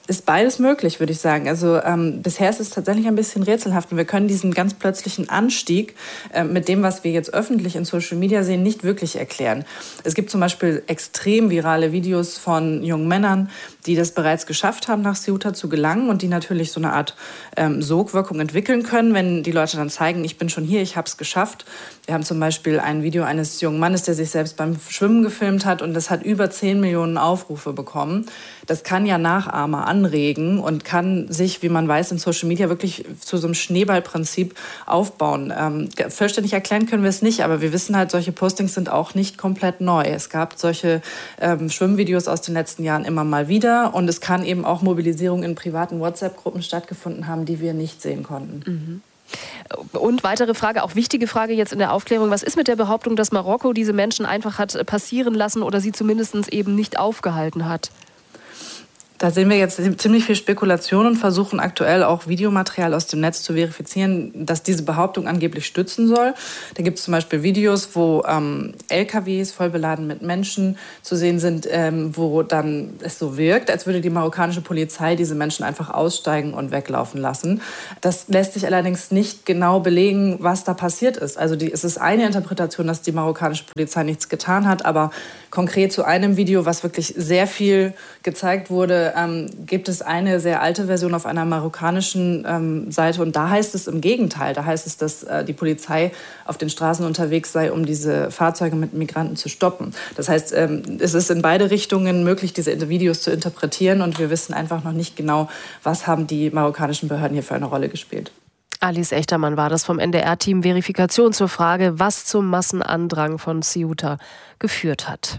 Ist beides möglich, würde ich sagen. Also ähm, bisher ist es tatsächlich ein bisschen rätselhaft und wir können diesen ganz plötzlichen Anstieg äh, mit dem, was wir jetzt öffentlich in Social Media sehen, nicht wirklich erklären. Es gibt zum Beispiel extrem virale Videos von jungen Männern, die das bereits geschafft haben, nach Ceuta zu gelangen und die natürlich so eine Art ähm, Sogwirkung entwickeln können, wenn die Leute dann zeigen, ich bin schon hier, ich habe es geschafft. Wir haben zum Beispiel ein Video eines jungen Mannes, der sich selbst beim Schwimmen gefilmt hat und das hat über zehn Millionen Aufrufe bekommen. Das kann ja Nachahmer anregen und kann sich, wie man weiß, in Social Media wirklich zu so einem Schneeballprinzip aufbauen. Ähm, vollständig erklären können wir es nicht, aber wir wissen halt, solche Postings sind auch nicht komplett neu. Es gab solche ähm, Schwimmvideos aus den letzten Jahren immer mal wieder und es kann eben auch Mobilisierung in privaten WhatsApp-Gruppen stattgefunden haben, die wir nicht sehen konnten. Mhm. Und weitere Frage, auch wichtige Frage jetzt in der Aufklärung. Was ist mit der Behauptung, dass Marokko diese Menschen einfach hat passieren lassen oder sie zumindest eben nicht aufgehalten hat? Da sehen wir jetzt ziemlich viel Spekulation und versuchen aktuell auch Videomaterial aus dem Netz zu verifizieren, dass diese Behauptung angeblich stützen soll. Da gibt es zum Beispiel Videos, wo ähm, L K Ws voll beladen mit Menschen zu sehen sind, ähm, wo dann es so wirkt, als würde die marokkanische Polizei diese Menschen einfach aussteigen und weglaufen lassen. Das lässt sich allerdings nicht genau belegen, was da passiert ist. Also die, es ist eine Interpretation, dass die marokkanische Polizei nichts getan hat, aber konkret zu einem Video, was wirklich sehr viel gezeigt wurde, ähm, gibt es eine sehr alte Version auf einer marokkanischen ähm, Seite und da heißt es im Gegenteil. Da heißt es, dass äh, die Polizei auf den Straßen unterwegs sei, um diese Fahrzeuge mit Migranten zu stoppen. Das heißt, ähm, es ist in beide Richtungen möglich, diese Videos zu interpretieren und wir wissen einfach noch nicht genau, was haben die marokkanischen Behörden hier für eine Rolle gespielt. Alice Echtermann war das vom N D R-Team Verifikation zur Frage, was zum Massenandrang von Ceuta geführt hat.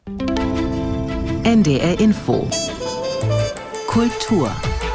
N D R Info. Kultur.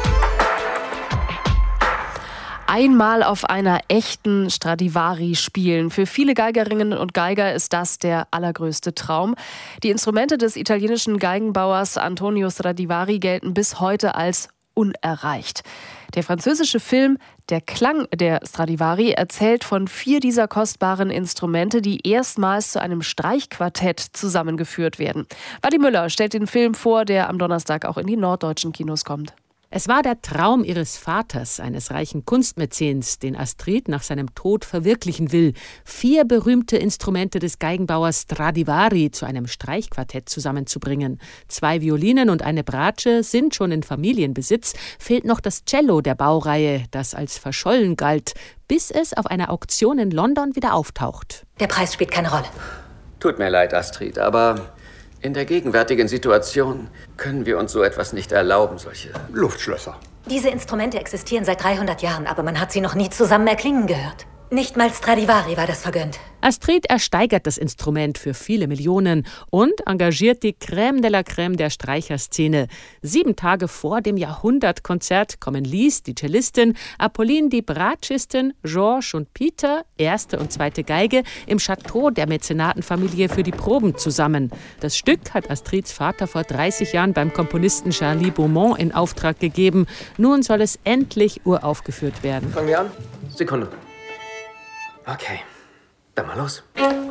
Einmal auf einer echten Stradivari spielen. Für viele Geigerinnen und Geiger ist das der allergrößte Traum. Die Instrumente des italienischen Geigenbauers Antonio Stradivari gelten bis heute als unerreicht. Der französische Film Der Klang der Stradivari erzählt von vier dieser kostbaren Instrumente, die erstmals zu einem Streichquartett zusammengeführt werden. Wadi Müller stellt den Film vor, der am Donnerstag auch in die norddeutschen Kinos kommt. Es war der Traum ihres Vaters, eines reichen Kunstmäzens, den Astrid nach seinem Tod verwirklichen will. Vier berühmte Instrumente des Geigenbauers Stradivari zu einem Streichquartett zusammenzubringen. Zwei Violinen und eine Bratsche sind schon in Familienbesitz. Fehlt noch das Cello der Baureihe, das als verschollen galt, bis es auf einer Auktion in London wieder auftaucht. Der Preis spielt keine Rolle. Tut mir leid, Astrid, aber in der gegenwärtigen Situation können wir uns so etwas nicht erlauben, solche Luftschlösser. Diese Instrumente existieren seit dreihundert Jahren, aber man hat sie noch nie zusammen erklingen gehört. Nicht mal Stradivari war das vergönnt. Astrid ersteigert das Instrument für viele Millionen und engagiert die Crème de la Crème der Streicherszene. Sieben Tage vor dem Jahrhundertkonzert kommen Lise, die Cellistin, Apolline, die Bratschistin, Georges und Peter, erste und zweite Geige, im Chateau der Mäzenatenfamilie für die Proben zusammen. Das Stück hat Astrids Vater vor dreißig Jahren beim Komponisten Charlie Beaumont in Auftrag gegeben. Nun soll es endlich uraufgeführt werden. Fangen wir an? Sekunde. Okay, dann mal los.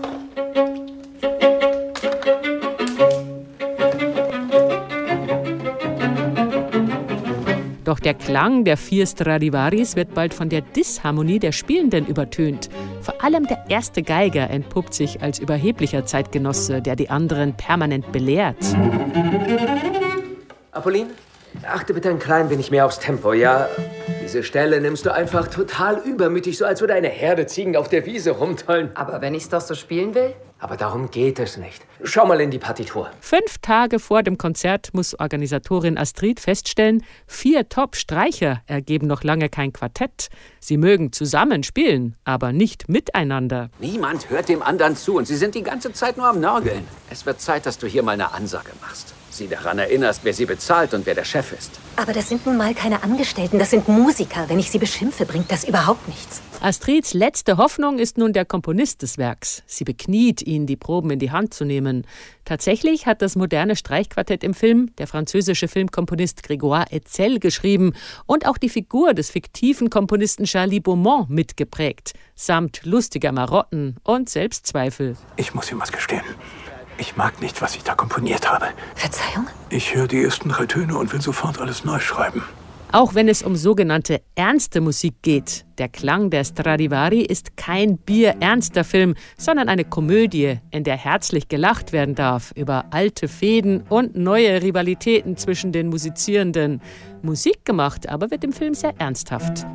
Doch der Klang der vier Stradivaris wird bald von der Disharmonie der Spielenden übertönt. Vor allem der erste Geiger entpuppt sich als überheblicher Zeitgenosse, der die anderen permanent belehrt. Apolline, achte bitte ein klein wenig mehr aufs Tempo, ja? Diese Stelle nimmst du einfach total übermütig, so als würde eine Herde Ziegen auf der Wiese rumtollen. Aber wenn ich's doch so spielen will? Aber darum geht es nicht. Schau mal in die Partitur. Fünf Tage vor dem Konzert muss Organisatorin Astrid feststellen, vier Top-Streicher ergeben noch lange kein Quartett. Sie mögen zusammen spielen, aber nicht miteinander. Niemand hört dem anderen zu und sie sind die ganze Zeit nur am Nörgeln. Es wird Zeit, dass du hier mal eine Ansage machst. Sie daran erinnerst, wer sie bezahlt und wer der Chef ist. Aber das sind nun mal keine Angestellten, das sind Musiker. Wenn ich sie beschimpfe, bringt das überhaupt nichts. Astrids letzte Hoffnung ist nun der Komponist des Werks. Sie bekniet ihn, die Proben in die Hand zu nehmen. Tatsächlich hat das moderne Streichquartett im Film der französische Filmkomponist Grégoire Hetzel geschrieben und auch die Figur des fiktiven Komponisten Charlie Beaumont mitgeprägt, samt lustiger Marotten und Selbstzweifel. Ich muss ihm was gestehen. Ich mag nicht, was ich da komponiert habe. Verzeihung? Ich höre die ersten drei Töne und will sofort alles neu schreiben. Auch wenn es um sogenannte ernste Musik geht. Der Klang der Stradivari ist kein bierernster Film, sondern eine Komödie, in der herzlich gelacht werden darf über alte Fehden und neue Rivalitäten zwischen den Musizierenden. Musik gemacht aber wird im Film sehr ernsthaft.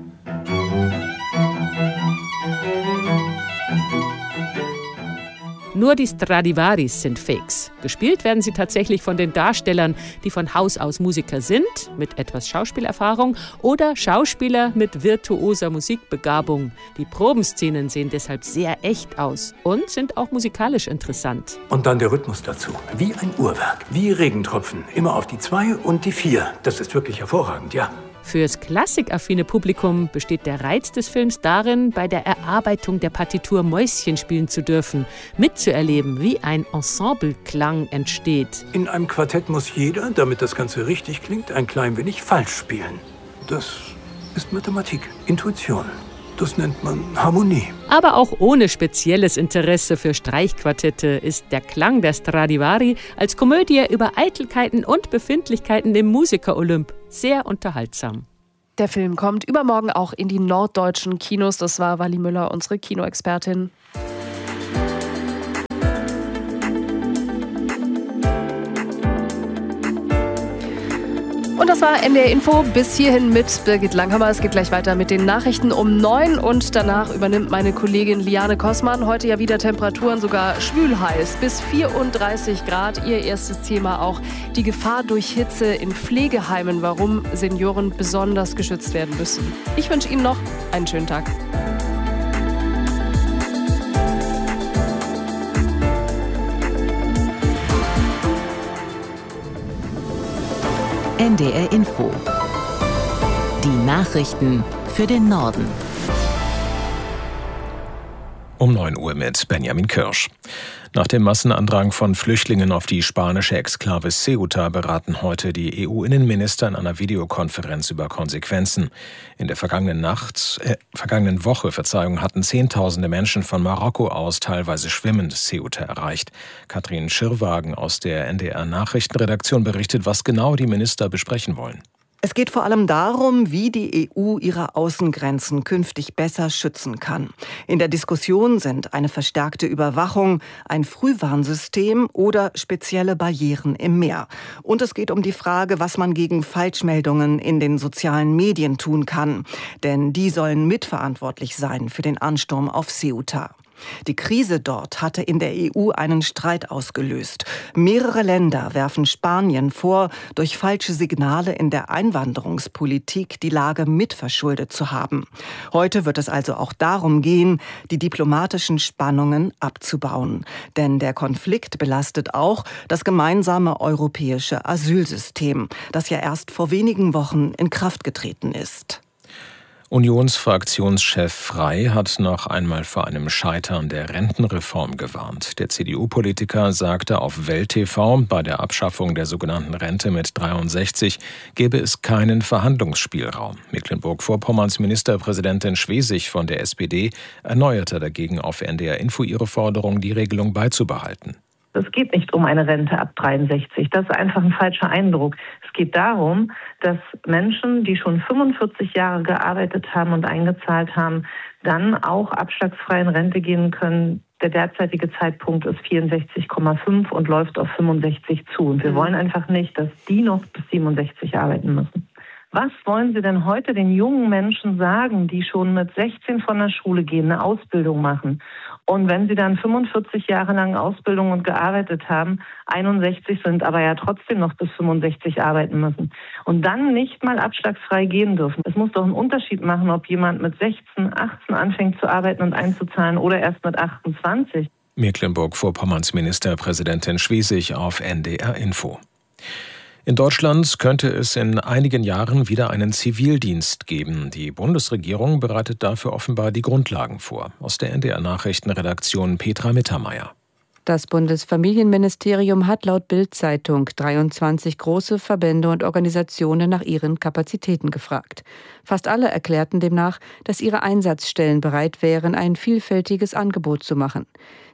Nur die Stradivaris sind Fakes. Gespielt werden sie tatsächlich von den Darstellern, die von Haus aus Musiker sind, mit etwas Schauspielerfahrung, oder Schauspieler mit virtuoser Musikbegabung. Die Probenszenen sehen deshalb sehr echt aus und sind auch musikalisch interessant. Und dann der Rhythmus dazu. Wie ein Uhrwerk, wie Regentropfen. Immer auf die zwei und die vier. Das ist wirklich hervorragend, ja. Fürs klassikaffine Publikum besteht der Reiz des Films darin, bei der Erarbeitung der Partitur Mäuschen spielen zu dürfen, mitzuerleben, wie ein Ensembleklang entsteht. In einem Quartett muss jeder, damit das Ganze richtig klingt, ein klein wenig falsch spielen. Das ist Mathematik, Intuition. Das nennt man Harmonie. Aber auch ohne spezielles Interesse für Streichquartette ist der Klang der Stradivari als Komödie über Eitelkeiten und Befindlichkeiten im Musiker-Olymp sehr unterhaltsam. Der Film kommt übermorgen auch in die norddeutschen Kinos. Das war Wally Müller, unsere Kinoexpertin. Und das war N D R Info. Bis hierhin mit Birgit Langhammer. Es geht gleich weiter mit den Nachrichten um neun und danach übernimmt meine Kollegin Liane Kossmann. Heute ja wieder Temperaturen sogar schwülheiß, bis vierunddreißig Grad. Ihr erstes Thema auch die Gefahr durch Hitze in Pflegeheimen, warum Senioren besonders geschützt werden müssen. Ich wünsche Ihnen noch einen schönen Tag. N D R Info. Die Nachrichten für den Norden. Um neun Uhr mit Benjamin Kirsch. Nach dem Massenandrang von Flüchtlingen auf die spanische Exklave Ceuta beraten heute die E U-Innenminister in einer Videokonferenz über Konsequenzen. In der vergangenen Nacht, äh, vergangenen Woche, Verzeihung, hatten Zehntausende Menschen von Marokko aus teilweise schwimmend Ceuta erreicht. Katrin Schirrwagen aus der N D R-Nachrichtenredaktion berichtet, was genau die Minister besprechen wollen. Es geht vor allem darum, wie die E U ihre Außengrenzen künftig besser schützen kann. In der Diskussion sind eine verstärkte Überwachung, ein Frühwarnsystem oder spezielle Barrieren im Meer. Und es geht um die Frage, was man gegen Falschmeldungen in den sozialen Medien tun kann. Denn die sollen mitverantwortlich sein für den Ansturm auf Ceuta. Die Krise dort hatte in der E U einen Streit ausgelöst. Mehrere Länder werfen Spanien vor, durch falsche Signale in der Einwanderungspolitik die Lage mitverschuldet zu haben. Heute wird es also auch darum gehen, die diplomatischen Spannungen abzubauen. Denn der Konflikt belastet auch das gemeinsame europäische Asylsystem, das ja erst vor wenigen Wochen in Kraft getreten ist. Unionsfraktionschef Frey hat noch einmal vor einem Scheitern der Rentenreform gewarnt. Der C D U-Politiker sagte auf Welt T V, bei der Abschaffung der sogenannten Rente mit dreiundsechzig gebe es keinen Verhandlungsspielraum. Mecklenburg-Vorpommerns Ministerpräsidentin Schwesig von der S P D erneuerte dagegen auf N D R Info ihre Forderung, die Regelung beizubehalten. Es geht nicht um eine Rente ab dreiundsechzig. Das ist einfach ein falscher Eindruck. Es geht darum, dass Menschen, die schon fünfundvierzig Jahre gearbeitet haben und eingezahlt haben, dann auch abschlagsfrei in Rente gehen können. Der derzeitige Zeitpunkt ist vierundsechzig Komma fünf und läuft auf fünfundsechzig zu. Und wir wollen einfach nicht, dass die noch bis siebenundsechzig arbeiten müssen. Was wollen Sie denn heute den jungen Menschen sagen, die schon mit sechzehn von der Schule gehen, eine Ausbildung machen? Und wenn sie dann fünfundvierzig Jahre lang Ausbildung und gearbeitet haben, einundsechzig sind, aber ja trotzdem noch bis fünfundsechzig arbeiten müssen und dann nicht mal abschlagsfrei gehen dürfen. Es muss doch einen Unterschied machen, ob jemand mit sechzehn, achtzehn anfängt zu arbeiten und einzuzahlen oder erst mit achtundzwanzig. Mecklenburg-Vorpommerns Ministerpräsidentin Schwesig auf N D R Info. In Deutschland könnte es in einigen Jahren wieder einen Zivildienst geben. Die Bundesregierung bereitet dafür offenbar die Grundlagen vor. Aus der N D R-Nachrichtenredaktion Petra Mittermeier. Das Bundesfamilienministerium hat laut Bild-Zeitung dreiundzwanzig große Verbände und Organisationen nach ihren Kapazitäten gefragt. Fast alle erklärten demnach, dass ihre Einsatzstellen bereit wären, ein vielfältiges Angebot zu machen.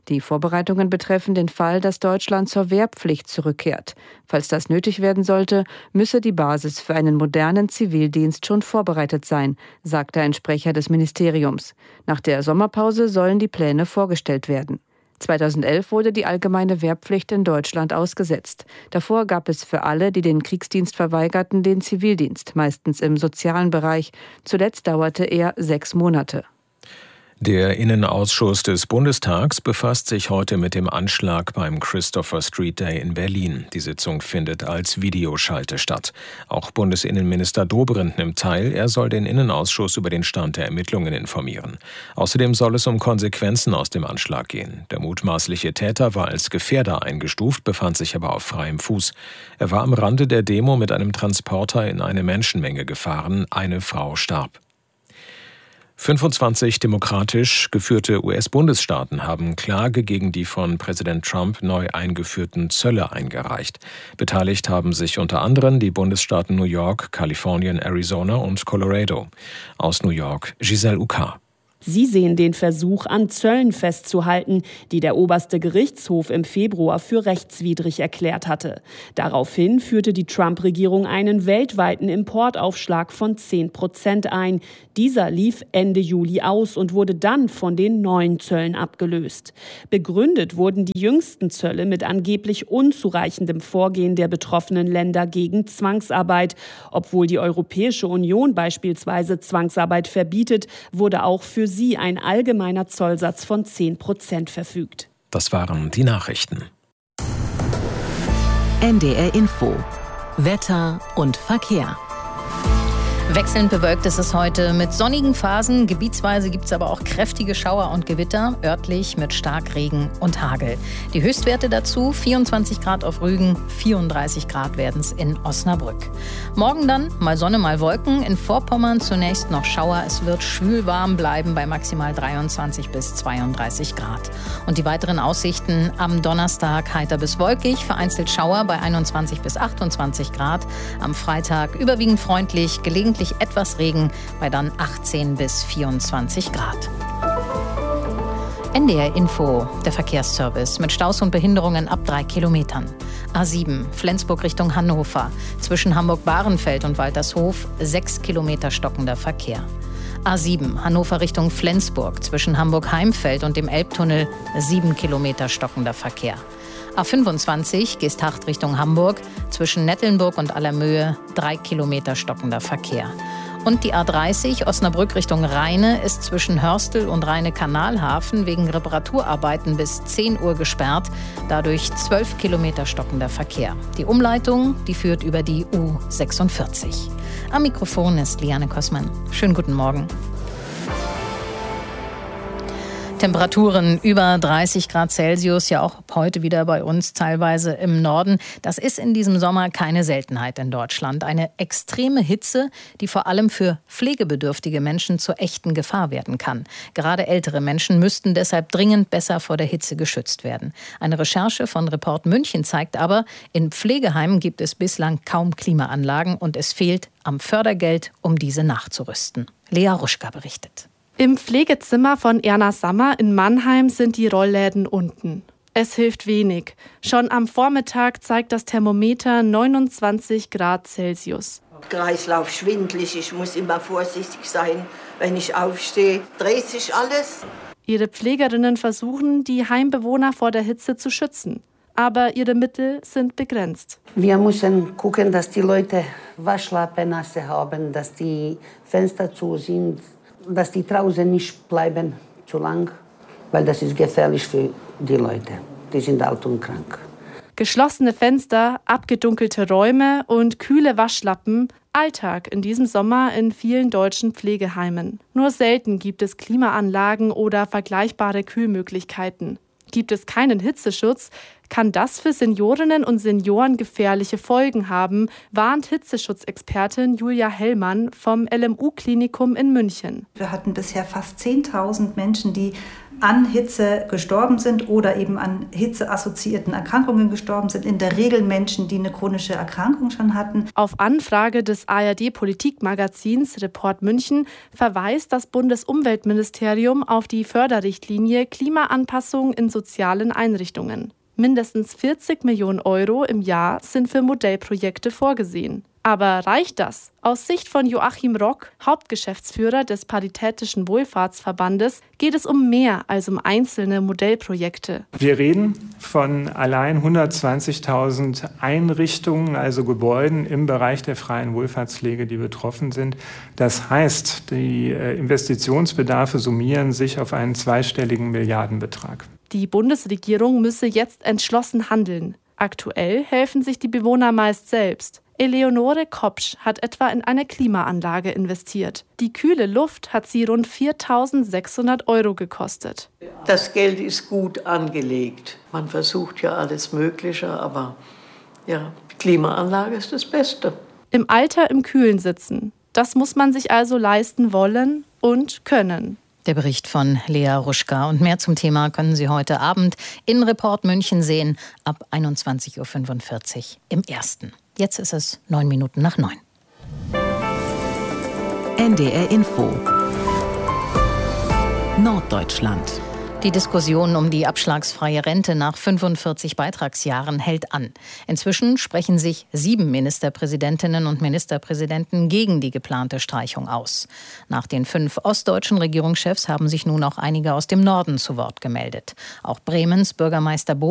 Die Vorbereitungen betreffen den Fall, dass Deutschland zur Wehrpflicht zurückkehrt. Falls das nötig werden sollte, müsse die Basis für einen modernen Zivildienst schon vorbereitet sein, sagte ein Sprecher des Ministeriums. Nach der Sommerpause sollen die Pläne vorgestellt werden. zweitausendelf wurde die allgemeine Wehrpflicht in Deutschland ausgesetzt. Davor gab es für alle, die den Kriegsdienst verweigerten, den Zivildienst, meistens im sozialen Bereich. Zuletzt dauerte er sechs Monate. Der Innenausschuss des Bundestags befasst sich heute mit dem Anschlag beim Christopher Street Day in Berlin. Die Sitzung findet als Videoschalte statt. Auch Bundesinnenminister Dobrindt nimmt teil. Er soll den Innenausschuss über den Stand der Ermittlungen informieren. Außerdem soll es um Konsequenzen aus dem Anschlag gehen. Der mutmaßliche Täter war als Gefährder eingestuft, befand sich aber auf freiem Fuß. Er war am Rande der Demo mit einem Transporter in eine Menschenmenge gefahren. Eine Frau starb. fünfundzwanzig demokratisch geführte U S-Bundesstaaten haben Klage gegen die von Präsident Trump neu eingeführten Zölle eingereicht. Beteiligt haben sich unter anderem die Bundesstaaten New York, Kalifornien, Arizona und Colorado. Aus New York, Giselle Uka. Sie sehen den Versuch, an Zöllen festzuhalten, die der oberste Gerichtshof im Februar für rechtswidrig erklärt hatte. Daraufhin führte die Trump-Regierung einen weltweiten Importaufschlag von zehn Prozent ein. Dieser lief Ende Juli aus und wurde dann von den neuen Zöllen abgelöst. Begründet wurden die jüngsten Zölle mit angeblich unzureichendem Vorgehen der betroffenen Länder gegen Zwangsarbeit. Obwohl die Europäische Union beispielsweise Zwangsarbeit verbietet, wurde auch für sie ein allgemeiner Zollsatz von zehn Prozent verfügt. Das waren die Nachrichten. N D R Info. Wetter und Verkehr. Wechselnd bewölkt ist es heute mit sonnigen Phasen. Gebietsweise gibt es aber auch kräftige Schauer und Gewitter, örtlich mit Starkregen und Hagel. Die Höchstwerte dazu vierundzwanzig Grad auf Rügen, vierunddreißig Grad werden es in Osnabrück. Morgen dann mal Sonne, mal Wolken. In Vorpommern zunächst noch Schauer. Es wird schwül warm bleiben bei maximal dreiundzwanzig bis zweiunddreißig Grad. Und die weiteren Aussichten am Donnerstag heiter bis wolkig, vereinzelt Schauer bei einundzwanzig bis achtundzwanzig Grad. Am Freitag überwiegend freundlich, gelegentlich etwas Regen bei dann achtzehn bis vierundzwanzig Grad. N D R Info, der Verkehrsservice mit Staus und Behinderungen ab drei Kilometern. A sieben, Flensburg Richtung Hannover. Zwischen Hamburg-Bahrenfeld und Waltershof sechs Kilometer stockender Verkehr. A sieben, Hannover Richtung Flensburg. Zwischen Hamburg-Heimfeld und dem Elbtunnel sieben Kilometer stockender Verkehr. A fünfundzwanzig, Geesthacht Richtung Hamburg, zwischen Nettelnburg und Allermöhe drei Kilometer stockender Verkehr. Und die A dreißig, Osnabrück Richtung Rheine, ist zwischen Hörstel und Rheine-Kanalhafen wegen Reparaturarbeiten bis zehn Uhr gesperrt, dadurch zwölf Kilometer stockender Verkehr. Die Umleitung, die führt über die U sechsundvierzig. Am Mikrofon ist Liane Kossmann. Schönen guten Morgen. Temperaturen über dreißig Grad Celsius, ja auch heute wieder bei uns teilweise im Norden. Das ist in diesem Sommer keine Seltenheit in Deutschland. Eine extreme Hitze, die vor allem für pflegebedürftige Menschen zur echten Gefahr werden kann. Gerade ältere Menschen müssten deshalb dringend besser vor der Hitze geschützt werden. Eine Recherche von Report München zeigt aber, in Pflegeheimen gibt es bislang kaum Klimaanlagen und es fehlt am Fördergeld, um diese nachzurüsten. Lea Ruschka berichtet. Im Pflegezimmer von Erna Sammer in Mannheim sind die Rollläden unten. Es hilft wenig. Schon am Vormittag zeigt das Thermometer neunundzwanzig Grad Celsius. Kreislauf schwindelig, ich muss immer vorsichtig sein, wenn ich aufstehe. Dreht sich alles. Ihre Pflegerinnen versuchen, die Heimbewohner vor der Hitze zu schützen. Aber ihre Mittel sind begrenzt. Wir müssen gucken, dass die Leute Waschlappen nasse haben, dass die Fenster zu sind, dass die draußen nicht bleiben zu lang, weil das ist gefährlich für die Leute. Die sind alt und krank. Geschlossene Fenster, abgedunkelte Räume und kühle Waschlappen. Alltag in diesem Sommer in vielen deutschen Pflegeheimen. Nur selten gibt es Klimaanlagen oder vergleichbare Kühlmöglichkeiten. Gibt es keinen Hitzeschutz, kann das für Seniorinnen und Senioren gefährliche Folgen haben, warnt Hitzeschutzexpertin Julia Hellmann vom L M U-Klinikum in München. Wir hatten bisher fast zehntausend Menschen, die an Hitze gestorben sind oder eben an hitzeassoziierten Erkrankungen gestorben sind. In der Regel Menschen, die eine chronische Erkrankung schon hatten. Auf Anfrage des A R D-Politikmagazins Report München verweist das Bundesumweltministerium auf die Förderrichtlinie Klimaanpassung in sozialen Einrichtungen. Mindestens vierzig Millionen Euro im Jahr sind für Modellprojekte vorgesehen. Aber reicht das? Aus Sicht von Joachim Rock, Hauptgeschäftsführer des Paritätischen Wohlfahrtsverbandes, geht es um mehr als um einzelne Modellprojekte. Wir reden von allein hundertzwanzigtausend Einrichtungen, also Gebäuden im Bereich der freien Wohlfahrtspflege, die betroffen sind. Das heißt, die Investitionsbedarfe summieren sich auf einen zweistelligen Milliardenbetrag. Die Bundesregierung müsse jetzt entschlossen handeln. Aktuell helfen sich die Bewohner meist selbst. Eleonore Kopsch hat etwa in eine Klimaanlage investiert. Die kühle Luft hat sie rund viertausendsechshundert Euro gekostet. Das Geld ist gut angelegt. Man versucht ja alles Mögliche, aber ja, die Klimaanlage ist das Beste. Im Alter im Kühlen sitzen. Das muss man sich also leisten wollen und können. Der Bericht von Lea Ruschka. Und mehr zum Thema können Sie heute Abend in Report München sehen, ab einundzwanzig Uhr fünfundvierzig im Ersten. Jetzt ist es neun Minuten nach neun. N D R Info Norddeutschland. Die Diskussion um die abschlagsfreie Rente nach fünfundvierzig Beitragsjahren hält an. Inzwischen sprechen sich sieben Ministerpräsidentinnen und Ministerpräsidenten gegen die geplante Streichung aus. Nach den fünf ostdeutschen Regierungschefs haben sich nun auch einige aus dem Norden zu Wort gemeldet. Auch Bremens Bürgermeister Bo